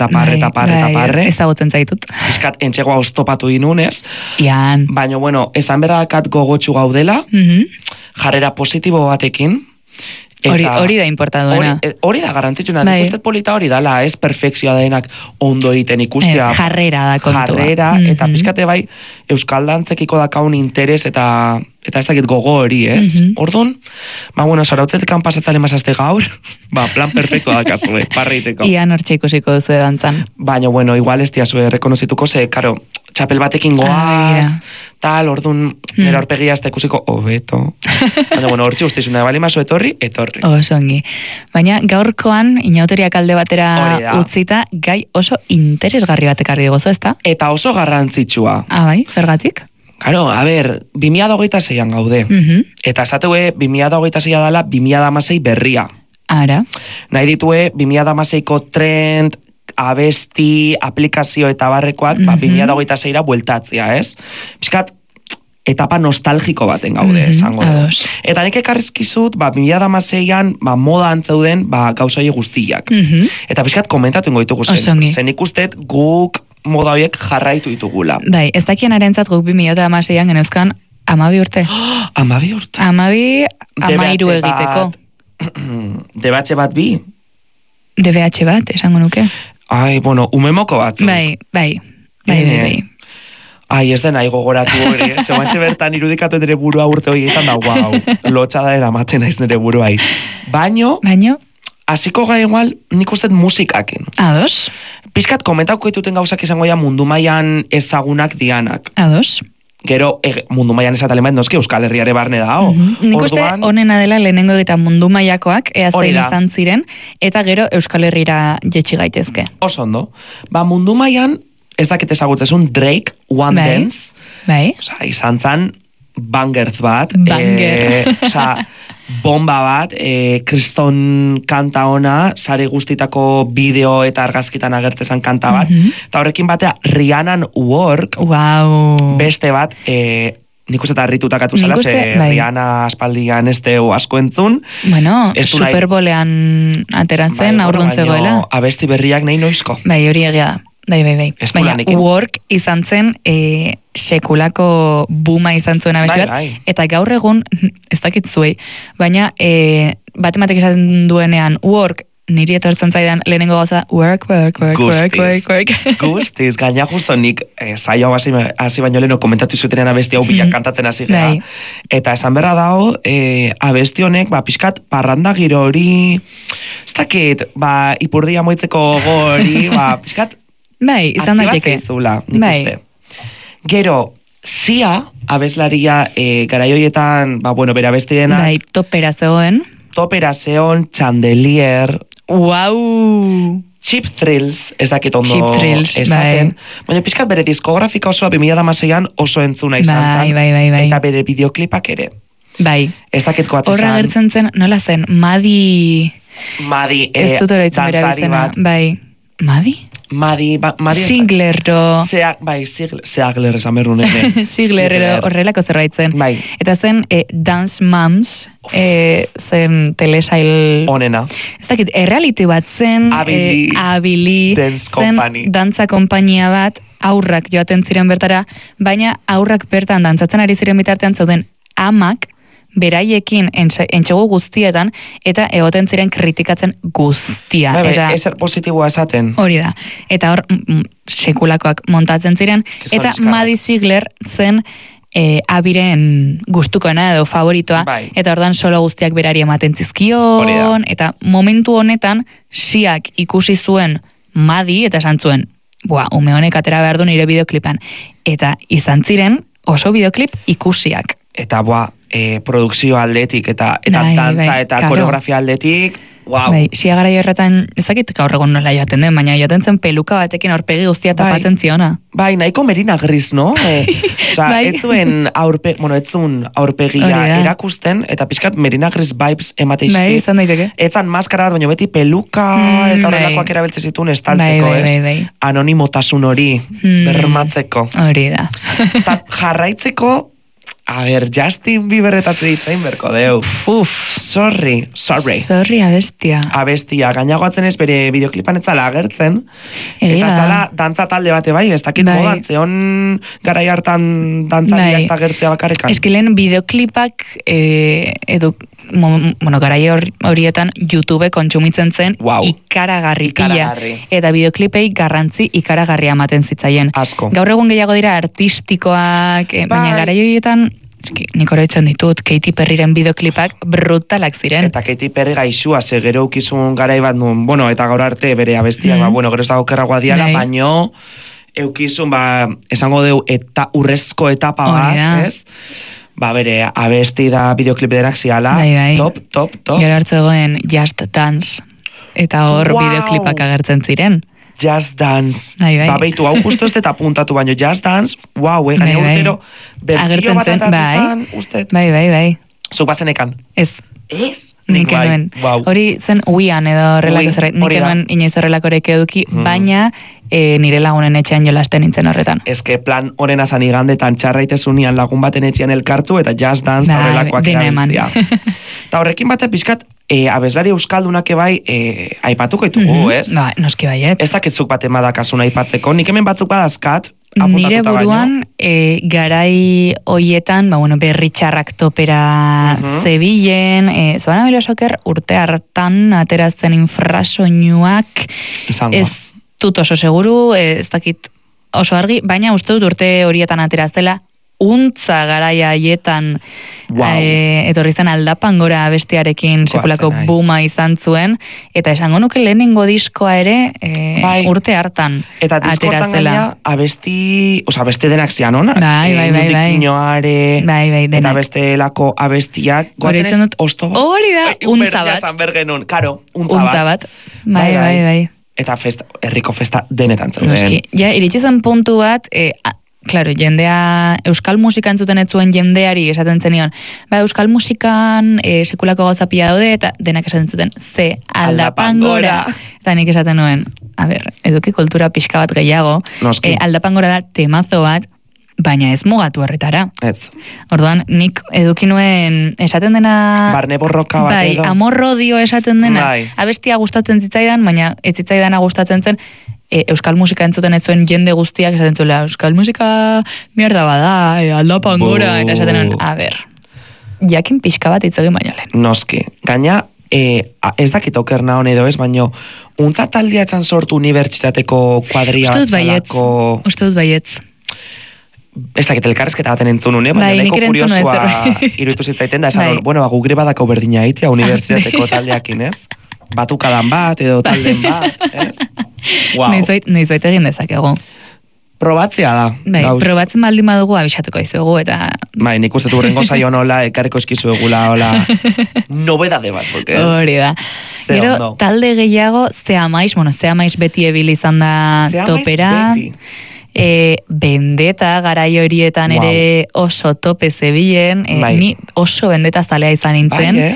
[SPEAKER 2] Ezagutzen zaitut.
[SPEAKER 17] Piskat entxegoa oztopatu inunez.
[SPEAKER 2] Ian.
[SPEAKER 17] Baina, esan berrakat gogotxu gaudela, jarrera positibo batekin.
[SPEAKER 2] Hori da importaduena.
[SPEAKER 17] Hori da garantzitsuna. Nik uste polita hori dala, ez perfekzioa denak ondo egiten ikustea.
[SPEAKER 2] Jarrera da kontua.
[SPEAKER 17] Jarrera, eta pizkate bai, euskal dantzekiko dakaun interes eta ez dakit gogo hori, ez? Orduan, sarautzetekan pasatzale mazazte gaur, plan perfecto da kasue, parreiteko.
[SPEAKER 2] Ian hortxe ikusiko duzu dantzan.
[SPEAKER 17] Baina, igual ez diazue rekonozituko, ze, karo, txapel batekin goaz, tal, orduan, nera horpegia ez da ikusiko, hobeto. Baina, hortxe ustizuna, bali maso etorri.
[SPEAKER 2] Osongi. Baina, gaurkoan, inauteriak alde batera utzita, gai oso interesgarri batekarri gozo, ezta?
[SPEAKER 17] Eta oso garrantzitsua.
[SPEAKER 2] Bai, zergatik?
[SPEAKER 17] Claro, a ber, 2026an gaude. Eta esateue, 2026 dala, 2016 berria.
[SPEAKER 2] Ara.
[SPEAKER 17] Nahi ditue, 2016ko trend, abesti, aplikazio eta barrekoak, 2026ra bueltatzea, ez? Piskat, etapa nostalgiko baten gaude, esango dugu. Eta nik ekarrizkizut, 2016an, moda antzeuden, gauzai guztiak. Eta piskat, komentatu ingo ditugu zen. Zen ikustet, guk moda horiek jarraitu ditugula.
[SPEAKER 2] Bai, ez dakien arentzat guk 2016an genuzkan 12 urte.
[SPEAKER 17] 12 urte?
[SPEAKER 2] 12, 13 egiteko.
[SPEAKER 17] DBH bat bi?
[SPEAKER 2] DBH bat, esango nuke.
[SPEAKER 17] Ai, umemoko bat.
[SPEAKER 2] Bai.
[SPEAKER 17] Ai, ez dena gogoratu hori, zeuantxe bertan irudikatu nire burua urte horietan da, lotxada eramaten naiz nire buruai. Baino? Hasiko ga igual, nik ustet musikakin.
[SPEAKER 2] Ados?
[SPEAKER 17] Piskat, komentauko dituten gauzak izango ya mundu mailan ezagunak dianak.
[SPEAKER 2] Ados?
[SPEAKER 17] Gero, mundu mailan esatalen bat, noski Euskal Herriare barne da,
[SPEAKER 2] Nik uste honena dela lehenengo eta mundu mailakoak, ea zein izan ziren, eta gero Euskal Herrira jetxi gaitezke.
[SPEAKER 17] Oso ondo. Mundu mailan, ez dakit ezagutzezun, Drake, One Dance.
[SPEAKER 2] Bai.
[SPEAKER 17] Izan zan, bangerz bat. Bomba bat, kriston kanta ona, sare guztitako bideo eta argazkitan agertzezan kanta bat. Eta horrekin batea, Rihannan Work, beste bat, nik uste eta harritutakatu zela, Rihanna aspaldian ez teo asko entzun.
[SPEAKER 2] Bueno, Superbolean ateratzen, aurrun zegoela.
[SPEAKER 17] Abesti berriak nahi noizko.
[SPEAKER 2] Bai, hori egia da. Bai. Baina, Work izan zen sekulako buma izan zuen abesti bat. Eta gaur egun, ez dakit zuei, baina batematek esaten duenean Work, niri etortzen zaidan lehenengo gauza, work.
[SPEAKER 17] Guztiz, gaina justo nik saio hasi baino leheno komentatu izutenean abesti hau bilak kantatzen hasi gara. Eta esan berra dago, abesti honek, pixkat parranda giro hori, ez dakit, ipurdia moitzeko gori, pixkat,
[SPEAKER 2] bai, izan daiteke.
[SPEAKER 17] Nik uste. Gero, Sia, abeslaria garaioietan, bera abesti dena.
[SPEAKER 2] Bai, topera zegoen.
[SPEAKER 17] Chandelier.
[SPEAKER 2] Wow!
[SPEAKER 17] Cheap Thrills, ez dakit ondo
[SPEAKER 2] esaten.
[SPEAKER 17] Bai. Baina pixkat bere diskografika osoa 2016an oso entzuna izan zan.
[SPEAKER 2] Bai.
[SPEAKER 17] Eta bere videoklipak ere.
[SPEAKER 2] Bai.
[SPEAKER 17] Ez dakit koatzen zan.
[SPEAKER 2] Horra gertzen zen, nola zen, Madi...
[SPEAKER 17] Madi,
[SPEAKER 2] ez dut oroitzen bere bizena. Bai. Madi? Zieglerro.
[SPEAKER 17] Ziegler esan behar nuen.
[SPEAKER 2] Ziegler horrelako zerbaitzen.
[SPEAKER 17] Bai.
[SPEAKER 2] Eta zen Dance Moms, zen telesail...
[SPEAKER 17] Onena.
[SPEAKER 2] Ez dakit, erreality bat zen... Abili.
[SPEAKER 17] Dance Company.
[SPEAKER 2] Zen dantza konpainia bat, aurrak joaten ziren bertara, baina aurrak bertan dantzatzen ari ziren bitartean zauden amak, beraiekin entxegu guztietan, eta egoten ziren kritikatzen guztia.
[SPEAKER 17] Ezer positiboa esaten.
[SPEAKER 2] Hori da. Eta hor, sekulakoak montatzen ziren, eta Maddie Ziegler zen abiren gustukoena edo favoritoa, eta ordan solo guztiak berari ematen zizkion, eta momentu honetan, siak ikusi zuen Maddie, eta esan zuen, ume honek atera behar du nire bideoklipan. Eta izan ziren oso bideoklip ikusiak.
[SPEAKER 17] Eta produkzio aldetik, eta dantza eta koreografia aldetik,
[SPEAKER 2] Sia gara horretan, ezakit gaur egun nola jaten den, baina jaten zen peluka batekin aurpegi guztia tapatzen ziona.
[SPEAKER 17] Nahiko Merina Gris, no? Ez zuen aurpegia erakusten, eta pixkat Merina Gris vibes emateizki.
[SPEAKER 2] Izan daiteke.
[SPEAKER 17] Etzan maskara bat, baina beti peluka eta horrelakoak erabiltzen zituen estaltzeko, ez? Anonimotasun hori, bermatzeko.
[SPEAKER 2] Hori da.
[SPEAKER 17] Eta jarraitzeko, Justin Bieber eta zeritzain berko deu. Sorry.
[SPEAKER 2] Sorry, abestia.
[SPEAKER 17] Abestia, gainagoatzen ez bere bideoklipan etzala agertzen. Eta zala dantza talde bate bai, ez dakit modan, zeon garai hartan dantzariak eta gertzea bakarrekan.
[SPEAKER 2] Eskilen bideoklipak garai horietan YouTube kontsumitzen zen ikaragarri pila. Eta bideoklipei garrantzi ikaragarria ematen zitzaien.
[SPEAKER 17] Asko.
[SPEAKER 2] Gaur egun gehiago dira artistikoak, baina garai horietan nik oroitzen ditut, Katy Perryren bideoklipak brutalak ziren.
[SPEAKER 17] Eta Katy Perry gaixua, gero ukizun garai bat nuen, eta gaur arte bere abestiak, gero ez dago kerragoa diala, baino eukizun, esango deu, urrezko etapa bat, ez? Bere abesti da bideoklip denak ziala, top.
[SPEAKER 2] Gero hartzu egoen Just Dance, eta hor bideoklipak agertzen ziren.
[SPEAKER 17] Just Dance. Beitu, hau justo ez deta puntatu baino, Just Dance, gaina urtero, bertxio bat atatzen ustet.
[SPEAKER 2] Bai.
[SPEAKER 17] Zuk bazenekan?
[SPEAKER 2] Ez.
[SPEAKER 17] Ez?
[SPEAKER 2] Nik enuen. Hori zen uian edo horrelako zerret. Nik enuen inoiz horrelakorek eduki, baina nire lagunen etxean jolasten nintzen horretan.
[SPEAKER 17] Ez que plan horren azan igandetan txarraitezunian lagun baten etxean elkartu eta Just Dance horrelakoak erabiltzia. Eta horrekin bate pixkat, abeslari euskaldunak ebai aipatuko ditugu, ez?
[SPEAKER 2] Noski baiet.
[SPEAKER 17] Ez dakitzuk bat emadakasun aipatzeko. Nik hemen batzuk badazkat,
[SPEAKER 2] nire buruan, garai hoietan, berri txarrak topera zebilen, Zabana Bilosoker urte hartan ateratzen infrasoinuak, ez dut oso seguru, ez dakit oso argi, baina uste dut urte horietan ateratzela, untza garaia haietan etorri zen Aldapan Gora abestiarekin sekulako buma izan zuen, eta esango nuke lehenengo diskoa ere urte hartan atera zela.
[SPEAKER 17] Eta diskortan gaina abesti denak zian hona?
[SPEAKER 2] Bai.
[SPEAKER 17] Nudikinoare, eta bestelako abestiak.
[SPEAKER 2] Goretzen dut, hori da, untza bat.
[SPEAKER 17] Untza
[SPEAKER 2] bat. Bai.
[SPEAKER 17] Eta herriko festa denetan zauden.
[SPEAKER 2] Ja, iritsi zen puntu bat, claro, jendea, euskal musika entzuten ez zuen jendeari esaten zenion, euskal musikan sekulako gauzapia daude, eta denak esaten zuten, Aldapan Gora. Eta nik esaten nuen, eduki kultura pixka bat gehiago, Aldapan Gora da temazo bat, baina ez mugatu horretara.
[SPEAKER 17] Ez.
[SPEAKER 2] Orduan, nik eduki nuen esaten dena...
[SPEAKER 17] Barne borroka bat edo.
[SPEAKER 2] Amorrodio esaten dena. Abestia gustatzen zitzaidan, baina ez zitzaidana gustatzen zen, euskal musika entzuten ez zuen jende guztiak esaten zuela, euskal musika mierda bada, Aldapan Gora, eta esaten nuen, jakin pixka bat itzegin baino lehen.
[SPEAKER 17] Noski. Gaina, ez dakit okerna hon edo ez, baino, untza taldiatzen sortu unibertsitateko kuadria batzalako...
[SPEAKER 2] Uste dut baietz.
[SPEAKER 17] Ez dakit elkarrezketa baten entzun une, baina neko kuriosua iruditu zitzaiten da, esan, gugre badako berdina itia unibertsitateko taldeakin, ez? Batukadan bat, edo talden bat, ez?
[SPEAKER 2] Noiz oite egin dezakegu.
[SPEAKER 17] Probatzea da.
[SPEAKER 2] Probatzen baldin badugu abisatuko izugu, eta...
[SPEAKER 17] Nik uste du rengo zaio nola, ekarriko eskizu egula, hola, nobedade bat, porque...
[SPEAKER 2] Hori da. Gero, talde gehiago, Zeamaiz beti ebil izan da topera. Bendeta garai horietan ere oso tope zebilen, ni oso bendeta zalea izan nintzen.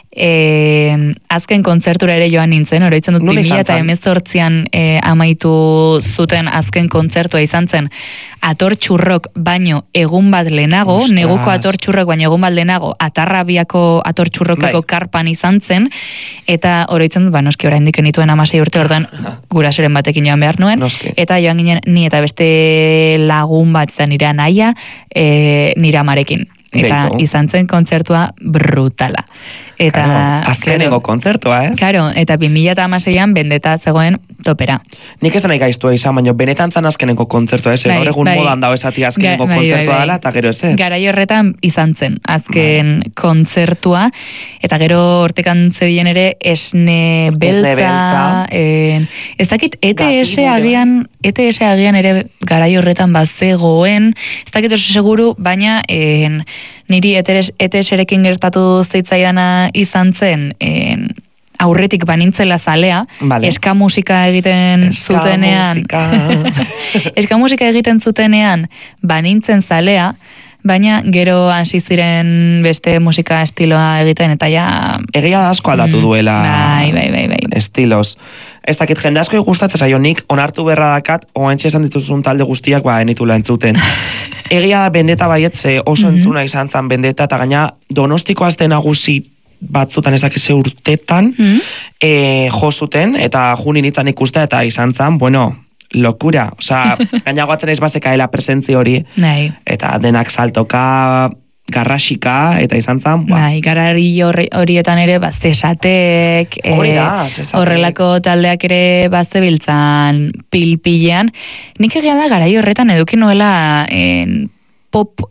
[SPEAKER 2] azken kontzertura ere joan nintzen, oroitzen dut 2018an amaitu zuten azken kontzertua izan zen atortxurrok baino egun bat lehenago, neguko atortxurrok baino egun bat lehenago, Atarrabiako atortxurrokeko karpan izan zen, eta oroitzen dut, noski oraindik nituen 16 urte ordan gurasoren batekin joan behar nuen, eta joan ginen ni eta beste lagun bat izan nire anaia, nire amarekin. Eta izan zen kontzertua brutala. Eta
[SPEAKER 17] azkeneko kontzertua, ez?
[SPEAKER 2] Claro, eta 2016an Bendeta zegoen topera.
[SPEAKER 17] Nik ez da nahi gaiztua izan, baina benetan zan azkeneko kontzertua, ez? Gaur egun modan dago esati azkeneko kontzertua dela, eta gero ez.
[SPEAKER 2] Garai horretan izan zen azken kontzertua, eta gero hortekan zebilen ere Esne Beltza. Ez dakit, ETS agian ere garai horretan bazegoen, ez dakit oso seguru, baina niri ETS-erekin gertatu zeitzaidana izan zen, aurretik banintzela zalea, eska musika egiten zutenean, eska musika egiten zutenean banintzen zalea, baina gero hasi ziren beste musika estiloa egiten, eta ja...
[SPEAKER 17] Egia asko aldatu duela
[SPEAKER 2] bai.
[SPEAKER 17] estilos. Ez dakit jende asko gustatzen zaio, nik onartu berra dakat, oantxe esan dituzun talde guztiak enitula entzuten. Egia da Bendeta baietze oso entzuna izan zen Bendeta, eta gaina Donostiko aste nagusi batzutan ez dakize urtetan jo zuten, eta junin itzan ikustea, eta izan zen, lokura. Osa, gaina guatzen ez bazekaela presentzi hori, eta denak saltoka, garrasika, eta izan zen,
[SPEAKER 2] garari horietan ere Zesatek, horrelako taldeak ere zebiltzan pilpilean. Nik egia da garai horretan eduki nuela pop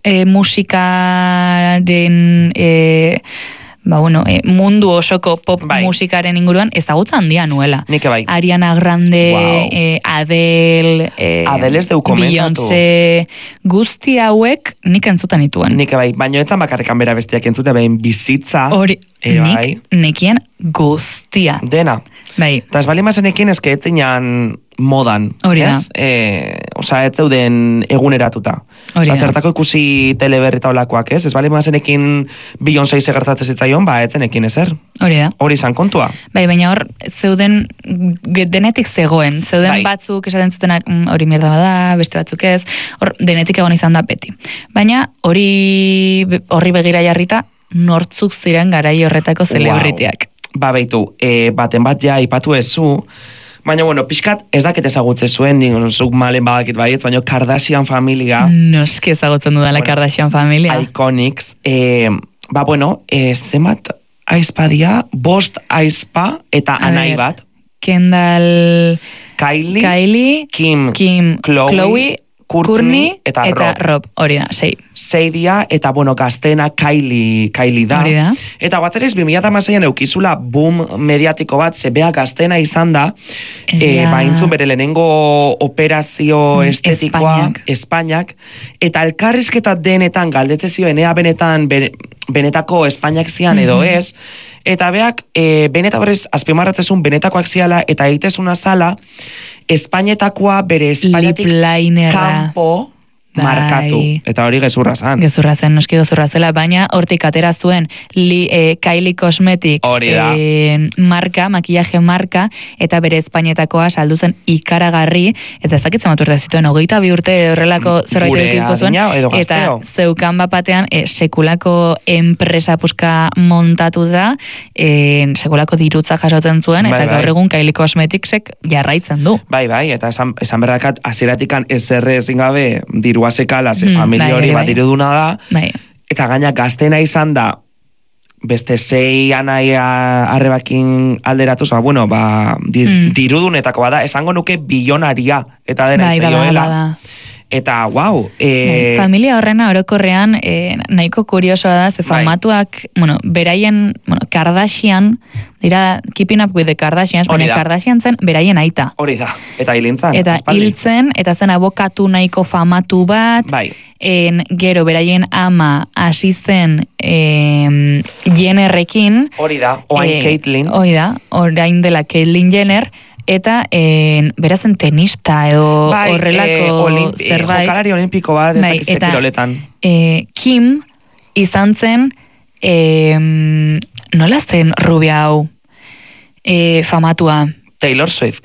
[SPEAKER 2] musikaren mundu osoko pop musikaren inguruan ezagutza handia nuela.
[SPEAKER 17] Nik bai.
[SPEAKER 2] Ariana Grande, Adele, Beyoncé, guzti hauek nik entzutan nituen.
[SPEAKER 17] Nik bai, baina etzan bakarrekan bera bestiak entzute, behin bizitza.
[SPEAKER 2] Hori, nik nekien guztia.
[SPEAKER 17] Dena.
[SPEAKER 2] Bai.
[SPEAKER 17] Eta ez bali mazenekin ezke etzinan modan.
[SPEAKER 2] Hori da.
[SPEAKER 17] Osa, ez zeuden eguneratuta. Osa, zertako ikusi teleberrita olakoak, ez? Ez bali mazenekin Beyoncé segertatez zitzaion, etzenekin ezer.
[SPEAKER 2] Hori da.
[SPEAKER 17] Hori izan kontua.
[SPEAKER 2] Bai, baina hor, zeuden denetik zegoen. Zeuden batzuk esaten zutenak hori mierda bada, beste batzuk ez. Hor, denetik egon izan da beti. Baina horri begira jarrita, nortzuk ziren garai horretako zelebritiak.
[SPEAKER 17] Beitu, baten bat ja ipatu ezu, baina, pixkat ez dakit ezagutze zuen, zuk malen badakit baiet, baina Kardashian familia.
[SPEAKER 2] Noski ezagutzen dudala Kardashian familia.
[SPEAKER 17] Iconics. Zemat aizpadia, 5 aizpa eta anai bat.
[SPEAKER 2] Kendall,
[SPEAKER 17] Kylie, Kim, Chloe, Courtney eta
[SPEAKER 2] Rob. Hori da, 6.
[SPEAKER 17] 6 dia, eta gaztena Kylie da.
[SPEAKER 2] Hori da.
[SPEAKER 17] Eta baterez, 2006an eukizula boom mediatiko bat, zebea gaztena izan da, baintzun bere lehenengo operazio estetikoa, Espainiak, eta elkarrizketa denetan galdetze zioen, ea benetako Espainiak zian edo ez, eta beak, beneta berez, azpimarratzezun benetakoak ziala, eta egitezuna zala, Espainetakoa bere Espainiatik kanpo markatu. Eta hori gezurra zen.
[SPEAKER 2] Gezurra zen, noski gezurra zela, baina hortik atera zuen Kylie Cosmetics marka, makillaje marka, eta bere Espainetakoa saldu zen ikaragarri, eta ez dakitzen bat urte zituen, 22 urte horrelako zerbait edukiko zuen, eta zeukan bapatean sekulako enpresa puska montatu da, sekulako dirutza jasotzen zuen, eta gaur egun Kylie Cosmeticsek jarraitzen du.
[SPEAKER 17] Bai, eta esan berrakat, aziratikan ezerre ezin gabe dirua sekala, familia hori bat iruduna da, eta gaina gaztena izan da, beste 6 anaia arrebakin alderatuz, dirudunetako bada, esango nuke bilionaria, eta dena itzaioela. Eta,
[SPEAKER 2] familia horrena orokorrean nahiko kuriosoa da, ze famatuak, beraien, Kardashian, dira, keeping up with the Kardashians, baina Kardashian zen beraien aita.
[SPEAKER 17] Hori da, eta hilintzen.
[SPEAKER 2] Eta hiltzen, eta zen abokatu nahiko famatu bat, gero beraien ama hasi zen Jennerrekin.
[SPEAKER 17] Hori da, oain Caitlyn.
[SPEAKER 2] Hori da, orain dela Caitlyn Jenner, eta berazen tenista edo horrelako zerbait.
[SPEAKER 17] Jokalari olimpiko bat, ez dakize kiroletan.
[SPEAKER 2] Kim izan zen nola zen rubia hau famatua?
[SPEAKER 17] Taylor Swift.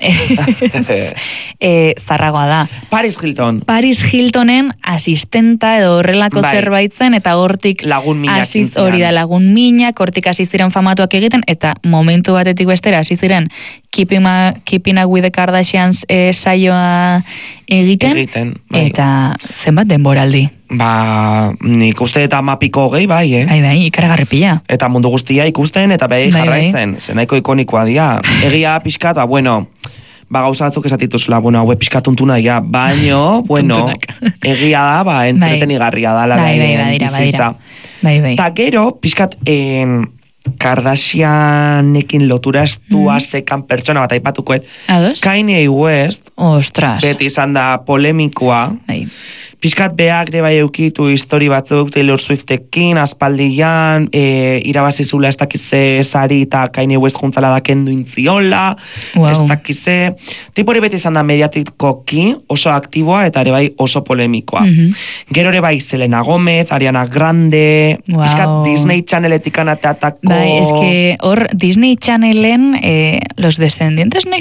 [SPEAKER 2] Zarragoa da.
[SPEAKER 17] Paris Hilton.
[SPEAKER 2] Paris Hiltonen asistenta edo horrelako zerbait zen, eta hortik
[SPEAKER 17] lagun minak
[SPEAKER 2] hori da lagun minak, hortik hasi ziren famatuak egiten, eta momentu batetik bestera hasi ziren Keeping Up with the Kardashians saioa egiten eta zenbat denboraldi?
[SPEAKER 17] Nik uste eta mapiko gehi bai,
[SPEAKER 2] Bai, ikaragarri pila.
[SPEAKER 17] Eta mundu guztia ikusten, eta behi jarraitzen. Zenaiko ikonikoa dia. Egia pixkat, gauza batzuk esatituzula, hau pixkatuntuna dia, baino, egia da, entretenigarria da, bizitza. Eta gero, pixkat, Kardashianekin lotura estua sekan pertsona bat aipatukoet. Kanye West, beti izan da polemikoa. Piskat beak ere bai eukitu histori batzuk Taylor Swiftekin, aspaldian, irabazizula ez dakize sari eta Kanye West juntzala da kendu intziola, ez dakize. Tipo ere beti izan da mediatikoki oso aktiboa eta ere bai oso polemikoa. Gero ere bai Selena Gomez, Ariana Grande, piskat Disney Channeletik anateatako...
[SPEAKER 2] Bai, eske hor Disney Channelen Los Descendientes, nahi